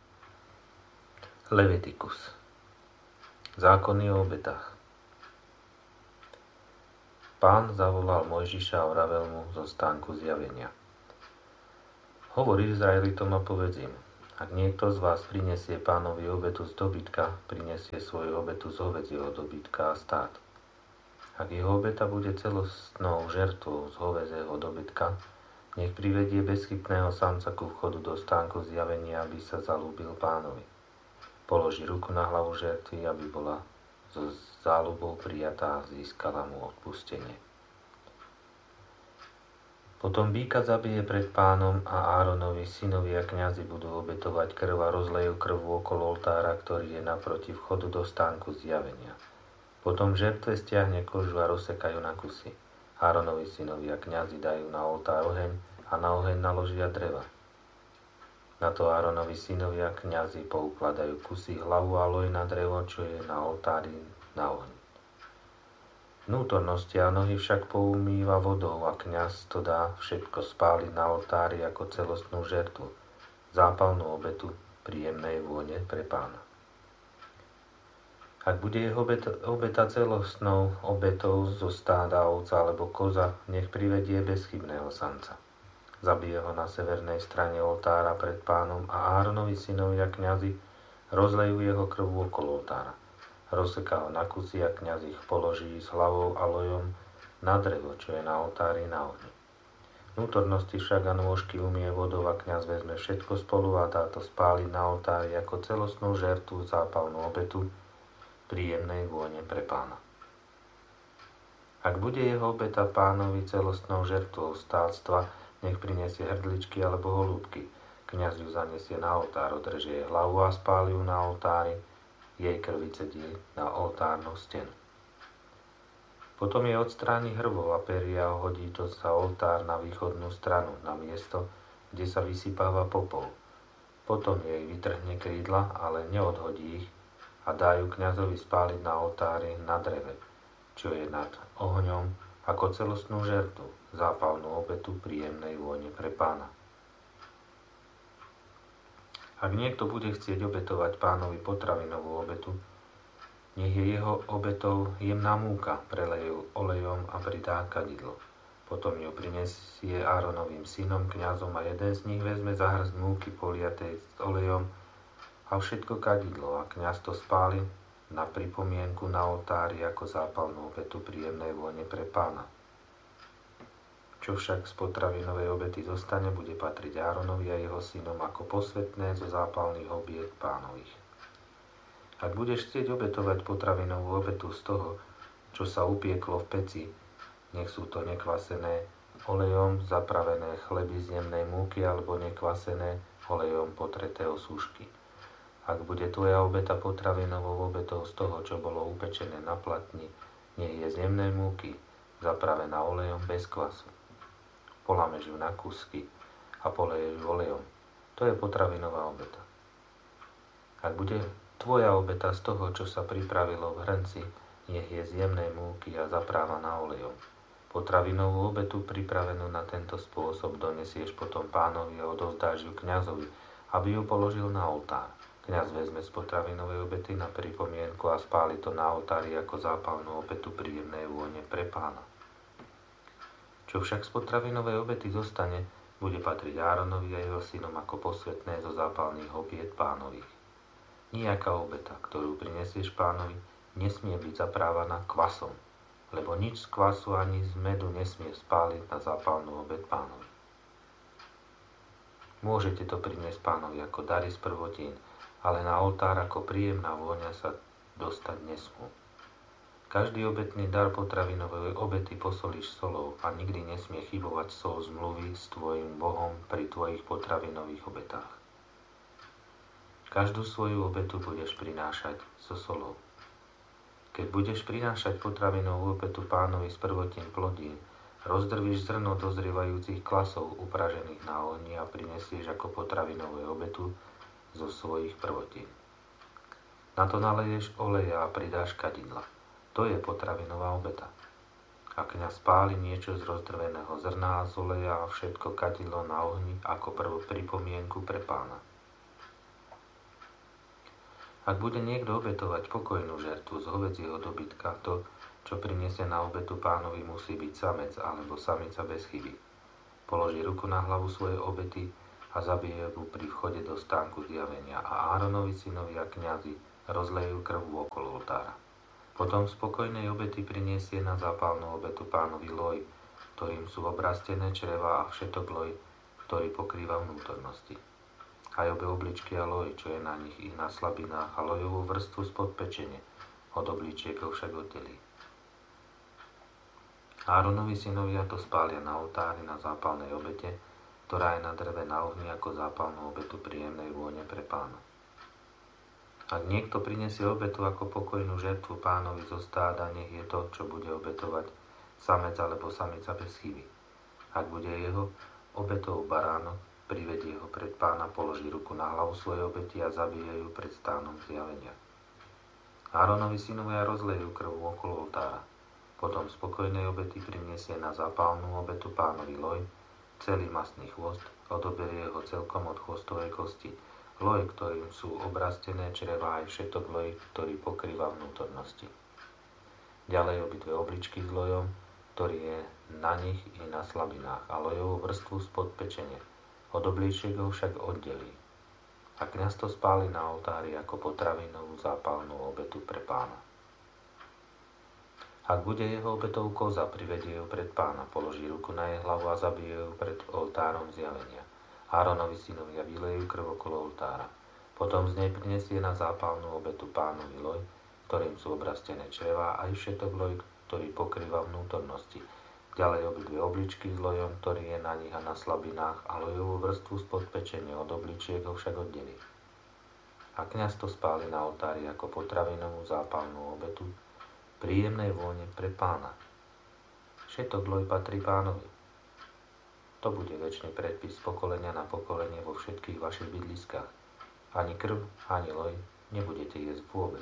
Levitikus. Zákony o obetách. Pán zavolal Mojžiša a vravel mu zo stánku zjavenia. Hovor Izraelitom a povedz im, ak niekto z vás prinesie Pánovi obetu z dobytka, prinesie svoju obetu z hovädzieho dobytka a stát. Ak jeho obeta bude celostnou žertvou z hovädzieho dobytka, nech privedie bezchybného samca ku vchodu do stánku zjavenia, aby sa zalúbil Pánovi. Položí ruku na hlavu žertvy, aby bola so záľubou prijatá a získala mu odpustenie. Potom býka zabije pred Pánom a Áronovi synovia kňazi budú obetovať krv a rozlejú krv okolo oltára, ktorý je naproti vchodu do stánku zjavenia. Potom žertve stiahne kožu a rozsekajú na kusy. Áronovi synovia kňazi dajú na oltár oheň a na oheň naložia dreva. Na to Áronovi synovia kňazi poukladajú kusy hlavu a loj na drevo, čo je na oltári na ohni. Vnútornosti a nohy však poumýva vodou a kňaz to dá všetko spáliť na oltári ako celostnú žertvu, zápalnú obetu príjemnej vône pre Pána. Ak bude jeho obeta, obeta celostnou obetou zo stáda, ovca alebo koza, nech privedie bezchybného samca. Zabije ho na severnej strane oltára pred Pánom a Áronovi synovia kňazi rozlejú jeho krv okolo oltára. Rozseká ho na kusy a kňaz ich položí s hlavou a lojom na drevo, čo je na oltári na ohni. Vnútornosti však a nôžky umie vodou a kňaz vezme všetko spolu a dá to spáliť na oltári ako celostnú žertvu, zápalnú obetu príjemnej vône pre Pána. Ak bude jeho obeta Pánovi celostnou žertvou stáctva, nech prinesie hrdličky alebo holúbky. Kňaz ju zanesie na oltár, odreže jej hlavu a spáli ju na oltári, jej krvice die na oltárnu stenu. Potom jej odstráni hrvov a peria a hodí to za oltár na východnú stranu, na miesto, kde sa vysypáva popol. Potom jej vytrhne krídla, ale neodhodí ich a dá ju kňazovi spáliť na oltári na dreve, čo je nad ohňom, ako celostnú žertu, zápalnú obetu príjemnej vône pre Pána. Ak niekto bude chcieť obetovať Pánovi potravinovú obetu, nech je jeho obetou jemná múka, preleje ju olejom a pridá kadidlo. Potom ju prinesie Áronovým synom, kňazom a jeden z nich vezme za hrst múky poliatej s olejom a všetko kadidlo a kňaz to spáli na pripomienku na oltári ako zápalnú obetu príjemnej vône pre Pána. Čo však z potravinovej obety zostane, bude patriť Áronovi a jeho synom ako posvätné zo zápalných obiet Pánových. Ak budeš chcieť obetovať potravinovú obetu z toho, čo sa upieklo v peci, nech sú to nekvasené olejom zapravené chleby z jemnej múky alebo nekvasené olejom potreté osúšky. Ak bude tvoja obeta potravinovou obetou z toho, čo bolo upečené na platni, nech je z jemnej múky, zapravená olejom bez kvasu. Polameš ju na kúsky a poleješ ju olejom. To je potravinová obeta. Ak bude tvoja obeta z toho, čo sa pripravilo v hrnci, nech je z jemnej múky a zaprávaná olejom. Potravinovú obetu pripravenú na tento spôsob donesieš potom Pánovi a odovzdáš ju kňazovi, aby ju položil na oltár. Kňaz vezme z potravinovej obety na pripomienku a spáli to na oltári ako zápalnú obetu príjemnej vône pre Pána. Čo však z potravinovej obety zostane, bude patriť Áronovi a jeho synom ako posvätné zo zápalných obiet Pánových. Nijaká obeta, ktorú prinesieš Pánovi, nesmie byť zaprávaná kvasom, lebo nič z kvasu ani z medu nesmie spáliť na zápalnú obet Pánovi. Môžete to priniesť Pánovi ako dary z prvotín, ale na oltár ako príjemná vôňa sa dostať nesmú. Každý obetný dar potravinovej obety posolíš solou a nikdy nesmie chybovať sol zmluvy s tvojim Bohom pri tvojich potravinových obetách. Každú svoju obetu budeš prinášať so solou. Keď budeš prinášať potravinovú obetu Pánovi z prvotín plodín, rozdrvíš zrno dozrievajúcich klasov upražených na ohni a prinesieš ako potravinovú obetu zo svojich prvotín. Na to naleješ oleja a pridáš kadidla. To je potravinová obeta. A kňaz spáli niečo z rozdrveného zrna a z oleja a všetko kadidlo na ohni ako prvú pripomienku pre Pána. Ak bude niekto obetovať pokojnú žertvu z hovädzieho dobytka, to, čo prinesie na obetu pánovi, musí byť samec alebo samica bez chyby. Položí ruku na hlavu svojej obety a zabije ju pri vchode do stánku zjavenia a Áronovi synovia kňazi rozlejú krv okolo oltára. Potom z spokojnej obety prinesie na zápalnú obetu pánovi loj, ktorým sú obrastené čreva a všetok loj, ktorý pokrýva vnútornosti. Aj obe obličky a loj, čo je na nich i na slabinách, a lojovú vrstvu spod pečene, od obličiek ho však oddelí. Áronovi synovia to spália na oltári na zápalnej obete, ktorá je na dreve na ohni ako zápalnú obetu príjemnej vône pre pána. Ak niekto prinesie obetu ako pokojnú žertvu pánovi zo stáda, nech je to, čo bude obetovať, samec alebo samica bez chyby. Ak bude jeho obetou baránok, privedie ho pred pána, položí ruku na hlavu svojej obety a zabije ju pred stánom zjavenia. Áronovi synovia rozlejú krv okolo oltára. Potom spokojnej obety prinesie na zápalnú obetu pánovi loj, celý mastný chvost, odoberie ho celkom od chvostovej kosti, loj, ktorým sú obrastené črevá aj všetok loj, ktorý pokrýva vnútornosti. Ďalej obidve obličky s lojom, ktorý je na nich i na slabinách, a lojovú vrstvu spod pečene. Od obličiek ho však oddelí. A kňaz to spáli na oltári ako potravinovú zápalnú obetu pre pána. Ak bude jeho obetou koza, privedie ju pred pána, položí ruku na jej hlavu a zabije ju pred oltárom zjavenia. Áronovi synovia vylejú krv okolo oltára. Potom z nej prinesie na zápalnú obetu pánovi loj, ktorým sú obrastené črevá, aj všetok loj, ktorý pokrýva vnútornosti. Ďalej obidve obličky s lojom, ktorý je na nich a na slabinách, a lojovú vrstvu spod pečene, od obličiek ho však oddelí. A kňaz to spáli na oltári ako potravinovú zápalnú obetu, príjemnej vône pre pána. Všetok loj patrí pánovi. To bude večný predpis z pokolenia na pokolenie vo všetkých vašich bydliskách. Ani krv, ani loj nebudete jesť vôbec.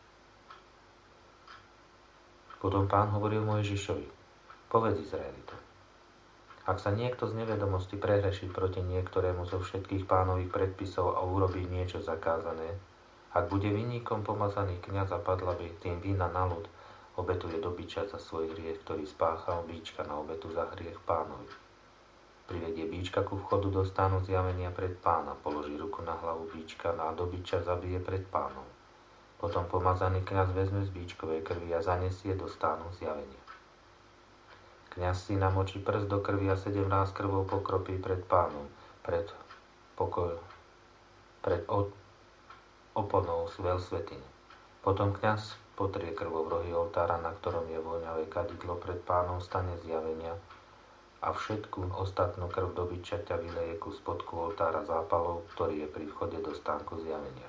Potom pán hovoril Mojžišovi: Povedz Izraelitom, ak sa niekto z nevedomosti prehreší proti niektorému zo všetkých pánových predpisov a urobí niečo zakázané, ak bude vinníkom pomazaný kňaz a padla by tým vína na ľud, obetuje do biča za svoj hriech, ktorý spáchal, bíčka na obetu za hriech pánovi. Privedie bíčka ku vchodu do stánu zjavenia pred pána, položí ruku na hlavu bíčka a do biča zabije pred pánom. Potom pomazaný kňaz vezme z bíčkovej krvi a zanesie do stánu zjavenia. Kňaz si namočí prst do krvi a sedem ráz krvou pokropí pred pánom, pred pokoj, pred od, oponou veľsvätyne. Potom kňaz potrie krvou rohy oltára, na ktorom je voňavé kadidlo pred pánom stane zjavenia, a všetku ostatnú krv do bičaťa vyleje ku spodku oltára zápalov, ktorý je pri vchode do stánku zjavenia.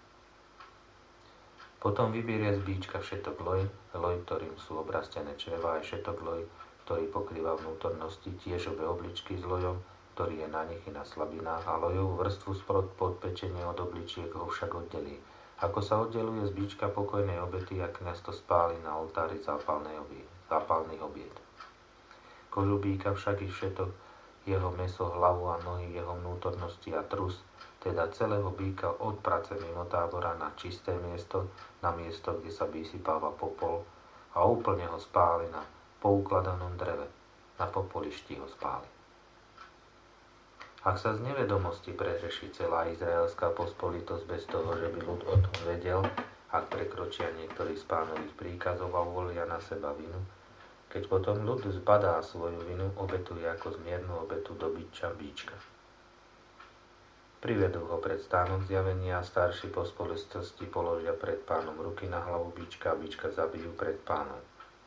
Potom vyberie z bíčka všetok loj, loj, ktorým sú obrastené črevá, aj všetok loj, ktorý pokrýva vnútornosti, tiež obe obličky s lojom, ktorý je na nich i na slabinách, a lojovú vrstvu sprod pod pečenie od obličiek ho však oddelí. Ako sa oddeluje z bíčka pokojnej obety, a kňaz to spáli na oltári zápalnej obie, zápalných obiet. Kožu býka však i všetok, jeho mäso, hlavu a nohy, jeho vnútornosti a trus, teda celého býka od prace mimo tábora na čisté miesto, na miesto, kde sa vysypáva popol, a úplne ho spáli na poukladanom dreve, na popolišti ho spáli. Ak sa z nevedomosti prehreší celá izraelská pospolitosť bez toho, že by ľud o tom vedel, ak prekročia niektorý z pánových príkazov a uvolia na seba vinu, keď potom ľud zbadá svoju vinu, obetuje ako zmiernu obetu do biča bíčka. Privedú ho pred stánok zjavenia a starší pospolitosti položia pred pánom ruky na hlavu bíčka a bíčka zabijú pred pánom.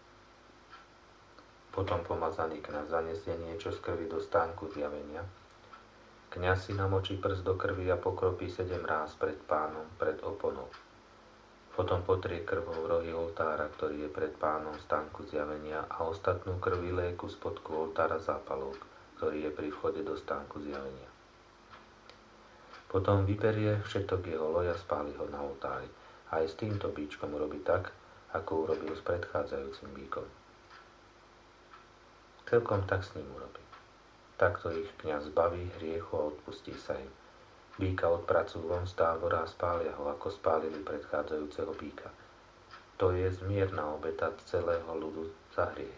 Potom pomazaný kňaz zanesie niečo z krvi do stánku zjavenia. Kňaz si namočí prst do krvi a pokropí sedem ráz pred pánom, pred oponou. Potom potrie krvou rohy oltára, ktorý je pred pánom v stánku zjavenia, a ostatnú krv vyleje ku spodku oltára zápalov, ktorý je pri vchode do stánku zjavenia. Potom vyberie všetok jeho loj a spáli ho na oltári. Aj s týmto bíčkom urobí tak, ako urobil s predchádzajúcim bíkom. Celkom tak s ním urobí. Takto ich kňaz zbaví hriechu a odpustí sa im. Bíka odpracujú von z tábora a spália ho, ako spálili predchádzajúceho bíka. to je zmierna obeta celého ľudu za hriech.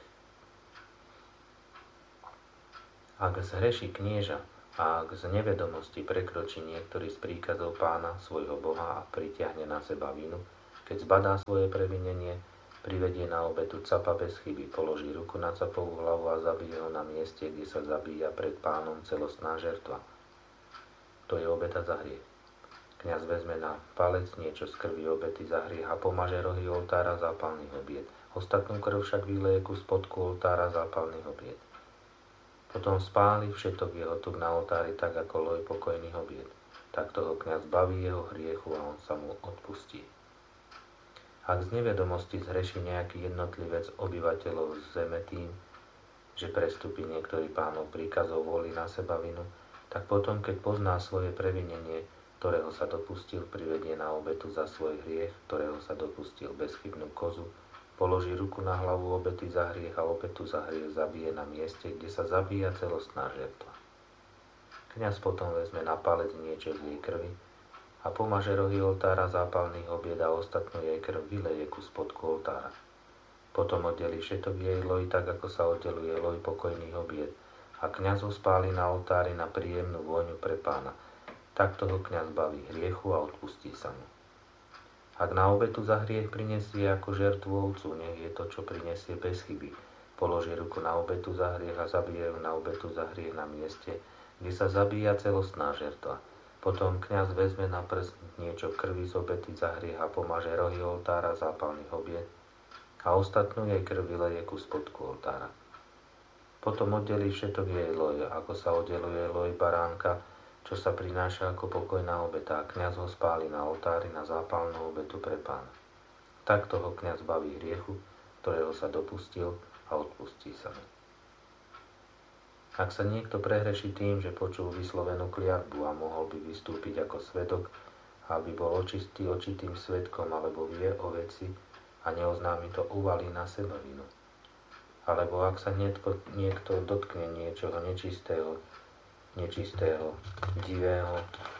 Ak zhreší knieža a ak z nevedomosti prekročí niektorý z príkazov Pána, svojho Boha, a pritiahne na seba vinu, keď zbadá svoje previnenie, privedie na obetu capa bez chyby, položí ruku na capovú hlavu a zabije ho na mieste, kde sa zabíja pred Pánom celostná žertva. To je obeta za hriech. Kňaz vezme na palec niečo z krvi obety za hriech a pomaže rohy oltára zápalných obiet. Ostatnú krv však vyleje ku spodku oltára zápalných obiet. Potom spáli všetok jeho tuk na oltári tak ako loj pokojných obiet. Takto ho kňaz baví jeho hriechu a on sa mu odpustí. Ak z nevedomosti zhreší nejaký jednotlivec obyvateľov zeme tým, že prestúpi niektorý Pánov príkazov, volí na seba vinu, tak potom, keď pozná svoje previnenie, ktorého sa dopustil, privedie na obetu za svoj hriech, ktorého sa dopustil, bezchybnú kozu, položí ruku na hlavu obety za hriech a obetu za hriech zabije na mieste, kde sa zabíja celostná žertva. Kňaz potom vezme na palec niečo z jej krvi a pomaže rohy oltára zápalných obiet a ostatnú jej krv vyleje ku spodku oltára. Potom oddelí všetok jej loj tak, ako sa oddeluje loj pokojných obiet a kňaz ho spáli na oltári na príjemnú vôňu pre Pána. Takto ho kňaz baví hriechu a odpustí sa mu. Ak na obetu za hriech prinesie ako žertvu ovcu, nech je to, čo prinesie bez chyby. Položí ruku na obetu za hriech a zabije ju na obetu za hriech na mieste, kde sa zabíja celostná žertva. Potom kňaz vezme na prst niečo krvi z obety za hriech a pomaže rohy oltára zápalných obiet a ostatnú jej krv vyleje ku spodku oltára. Potom oddelí všetok jej loj, ako sa oddeluje loj baránka, čo sa prináša ako pokojná obeta, a kňaz ho spáli na oltári na zápalnú obetu pre Pána. Takto ho kňaz baví hriechu, ktorého sa dopustil, a odpustí sa mu. Ak sa niekto prehreší tým, že počul vyslovenú kliatbu a mohol by vystúpiť ako svedok, aby bol očistý očitým svedkom, alebo vie o veci a neoznámi to, uvalí na seba vinu. Alebo ak sa niekto, niekto dotkne niečoho nečistého, nečistého, divého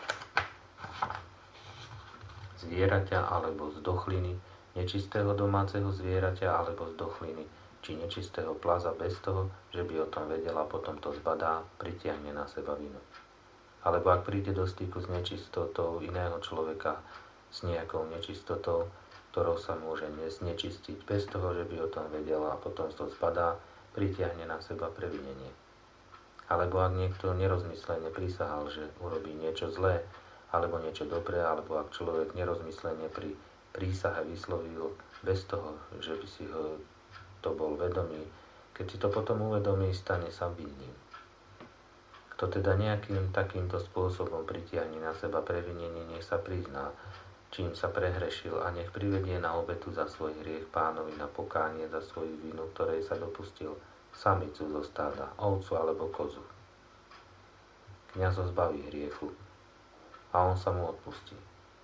zvieraťa alebo z dochliny, nečistého domáceho zvieraťa alebo z dochliny, či nečistého plaza bez toho, že by o tom vedela, potom to zbadá, pritiahne na seba vinu. Alebo ak príde do styku s nečistotou iného človeka, s nejakou nečistotou, ktorou sa môže znečistiť bez toho, že by o tom vedela, a potom to zbadá, pritiahne na seba previnenie. Alebo ak niekto nerozmyslene prisahal, že urobí niečo zlé, alebo niečo dobré, alebo ak človek nerozmyslene pri prísahe vyslovil bez toho, že by si ho to bol vedomý, keď si to potom uvedomí, stane sa vinným. Kto teda nejakým takýmto spôsobom pritiahne na seba previnenie, nech sa prizná, čím sa prehrešil, a nech privedie na obetu za svoj hriech Pánovi na pokánie za svoju vinu, ktorej sa dopustil, samicu zo stáda, ovcu alebo kozu. Kňaz ho zbaví hriechu a on sa mu odpustí.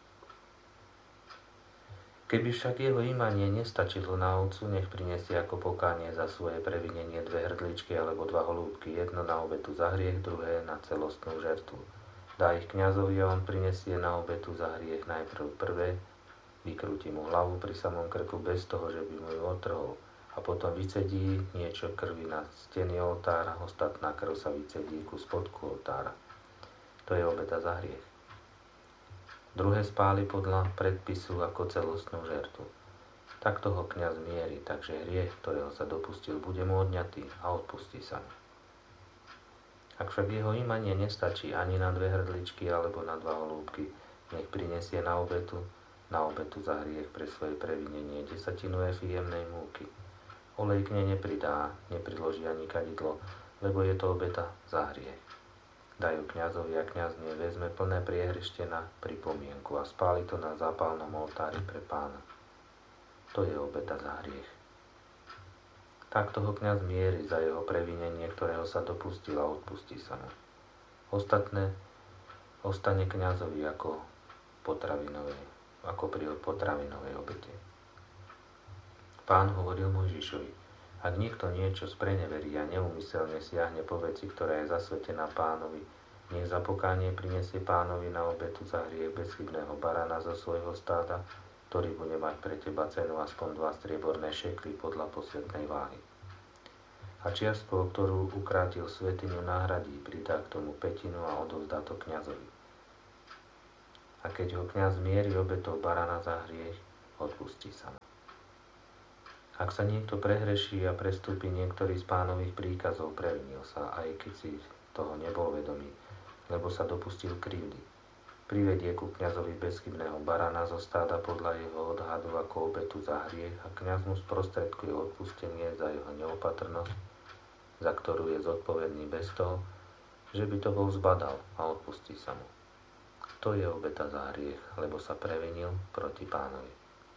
Keby však jeho imanie nestačilo na ovcu, nech prinesie ako pokánie za svoje previnenie dve hrdličky alebo dva holúbky, jedno na obetu za hriech, druhé na celostnú žertvu. Dá ich kňazovi a on prinesie na obetu za hriech najprv prvé, vykrúti mu hlavu pri samom krku bez toho, že by mu ju otrhol, a potom vycedí niečo krvi na steny oltára, ostatná krv sa vycedí ku spodku oltára. To je obeta za hriech. Druhé spáli podľa predpisu ako celostnú žertu. Takto ho kňaz mierí, takže hriech, ktorého sa dopustil, bude mu odňatý a odpustí sa mu. Ak však jeho imanie nestačí ani na dve hrdličky alebo na dva holúbky, nech prinesie na obetu, na obetu za hriech pre svoje previnenie desatinu efy jemnej múky. Olej k nej nepridá, nepriloží ani kadidlo, lebo je to obeta za hriech. Dajú kňazovi a kňaz nie vezme plné priehrište na pripomienku a spáli to na zápalnom oltári pre Pána. To je obeta za hriech. Takto ho kňaz mierí za jeho previnenie, ktorého sa dopustil, a odpustí sa mu. Ostatné ostane kňazovi ako potravinovej, ako pri potravinovej obete. Pán hovoril Mojžišovi: ak niekto niečo spreneverí a neúmyselne siahne po veci, ktorá je zasvetená Pánovi, nech za pokánie prinesie Pánovi na obetu za hriech bezchybného barana zo svojho stáda ktorý bude mať pre teba cenu aspoň dva strieborné šekly podľa posvetnej váhy. A čiastku, o ktorú ukrátil svätyňu, nahradí, pridá k tomu pätinu a odovzdá to kňazovi. A keď ho kňaz mierí obetou barana za hriech, odpustí sa mu. Ak sa niekto prehreší a prestúpi niektorý z pánových príkazov, previnil sa, aj keď si toho nebol vedomý, lebo sa dopustil krivdy. Privedie ku kňazovi bezchybného barana zo stáda podľa jeho odhadu ako obetu za hriech a kňaz mu sprostredkuje odpustenie za jeho neopatrnosť, za ktorú je zodpovedný bez toho, že by to bol zbadal, a odpustí sa mu. To je obeta za hriech, lebo sa previnil proti pánovi.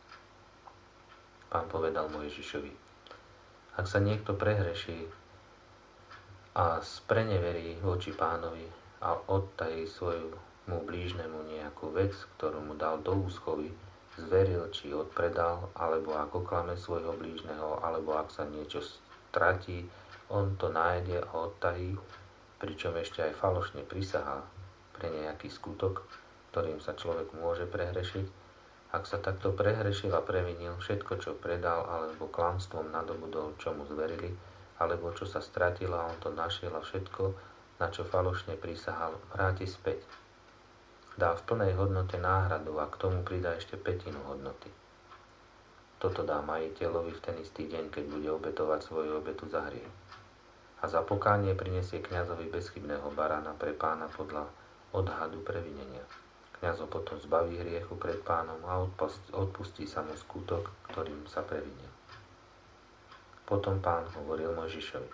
Pán povedal Mojžišovi: ak sa niekto prehreší a spreneverí voči pánovi a odtají svojmu blížnemu nejakú vec, ktorú mu dal do úschovy, zveril či odpredal, alebo ak oklame svojho blížneho, alebo ak sa niečo stratí, on to nájde a odtají, pričom ešte aj falošne prisahá pre nejaký skutok, ktorým sa človek môže prehrešiť. Ak sa takto prehrešil a previnil, všetko, čo predal, alebo klamstvom nadobudol, čo mu zverili, alebo čo sa stratilo a on to našiel, a všetko, na čo falošne prisahal, vráti späť. Dá v plnej hodnote náhradu a k tomu pridá ešte pätinu hodnoty. Toto dá majiteľovi v ten istý deň, keď bude obetovať svoju obetu za hriech. A za pokánie prinesie kňazovi bezchybného barána pre pána podľa odhadu previnenia. Kňaz ho potom zbaví hriechu pred pánom a odpustí sa mu skutok, ktorým sa previnil. Potom pán hovoril Mojžišovi: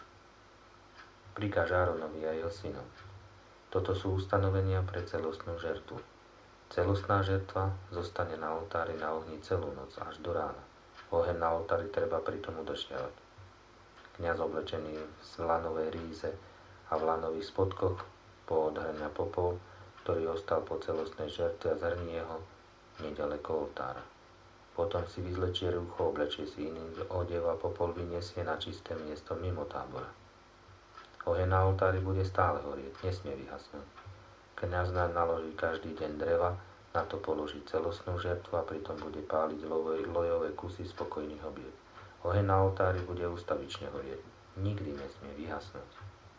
prikáž Áronovi a jeho synom. Toto sú ustanovenia pre celostnú žertvu. Celostná žertva zostane na oltári na ohni celú noc až do rána. Oheň na oltári treba pritom udržiavať. Kňaz oblečený v lanovej ríze a v lanových spodkoch poodhrňa popol, ktorý ostal po celostnej žertve, a zhrnie ho nedaleko oltára. Potom si vyzlečie rúcho, oblečie si iný odev a popol vyniesie na čisté miesto mimo tábora. Oheň na oltári bude stále horieť, nesmie vyhasnúť. Kňaz naloží každý deň dreva, na to položí celostnú žertvu a pritom bude páliť lojové kusy spokojných obiet. Oheň na oltári bude ustavične horieť, nikdy nesmie vyhasnúť.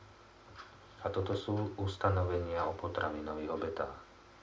A toto sú ustanovenia o potravinových obetách.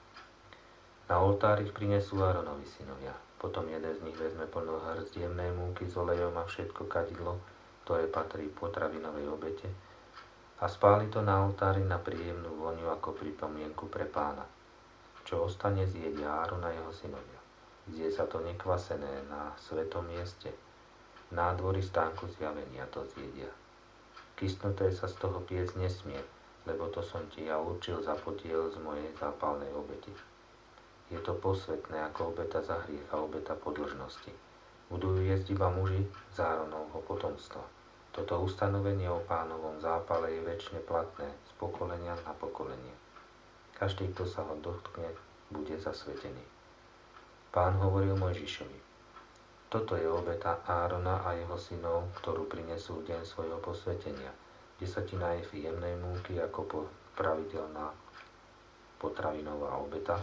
Na oltár ich prinesú Áronovi synovia. Potom jeden z nich vezme plnú hrst jemnej múky s olejom a všetko kadidlo, ktoré patrí potravinovej obete, a spáli to na oltári na príjemnú vôňu ako pripomienku pre pána. Čo ostane, zjedia Áron a jeho synovia. Zje sa to nekvasené na svetom mieste. V nádvorí stánku zjavenia to zjedia. Kysnuté sa z toho piec nesmie, lebo to som ti ja určil za podiel z mojej zápalnej obety. Je to posvetné ako obeta za hriech a obeta podĺžnosti. Budú jesť iba muži z Áronovho potomstva. Toto ustanovenie o pánovom zápale je večne platné z pokolenia na pokolenie. Každý, kto sa ho dotkne, bude zasvetený. Pán hovoril Mojžišovi: toto je obeta Árona a jeho synov, ktorú prinesú v deň svojho posvetenia. Desatina efy jemnej múky ako pravidelná potravinová obeta,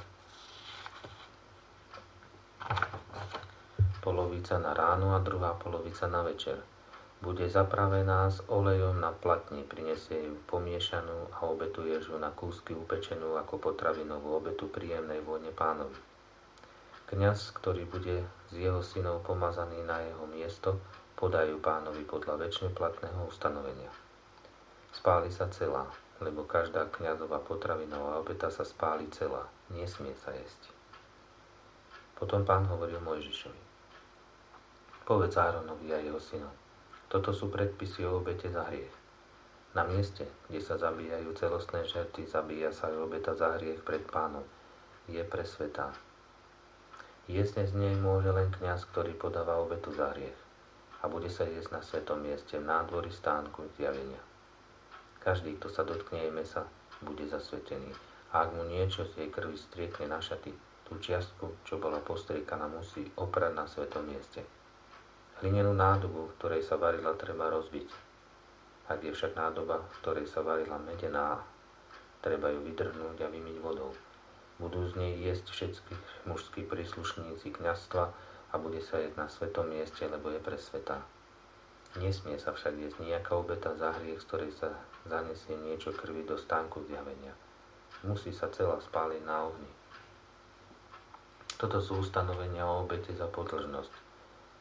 polovica na ráno a druhá polovica na večer. Bude zapravená s olejom na platni, prinesie ju pomiešanú a obetuješ ju na kúsky upečenú ako potravinovú obetu príjemnej vône pánovi. Kňaz, ktorý bude z jeho synov pomazaný na jeho miesto, podajú pánovi podľa večne platného ustanovenia. Spáli sa celá, lebo každá kňazová potravinová obeta sa spáli celá, nesmie sa jesť. Potom pán hovoril Mojžišovi: povedz Áronovi a jeho synom: toto sú predpisy o obete za hriech. Na mieste, kde sa zabíjajú celostné žertvy, zabíja sa aj obeta za hriech pred pánom. Je presvetá. Jesť z nej môže len kňaz, ktorý podáva obetu za hriech, a bude sa jesť na svetom mieste v nádvorí stánku zjavenia. Každý, kto sa dotkne jej mesa, bude zasvetený, a ak mu niečo z jej krvi striekne na šaty, tú čiastku, čo bola postriekaná, musí oprať na svetom mieste. Hlinenú nádobu, v ktorej sa varila, treba rozbiť. Ak je však nádoba, v ktorej sa varila medená, treba ju vydrhnúť a vymyť vodou. Budú z nej jesť všetky mužskí príslušníci kňazstva a bude sa jesť na svetom mieste, lebo je pre svätá. Nesmie sa však jesť nejaká obeta za hriech, z ktorej sa zanesie niečo krvi do stánku zjavenia. Musí sa celá spáliť na ohni. Toto sú ustanovenia o obete za podlžnosť.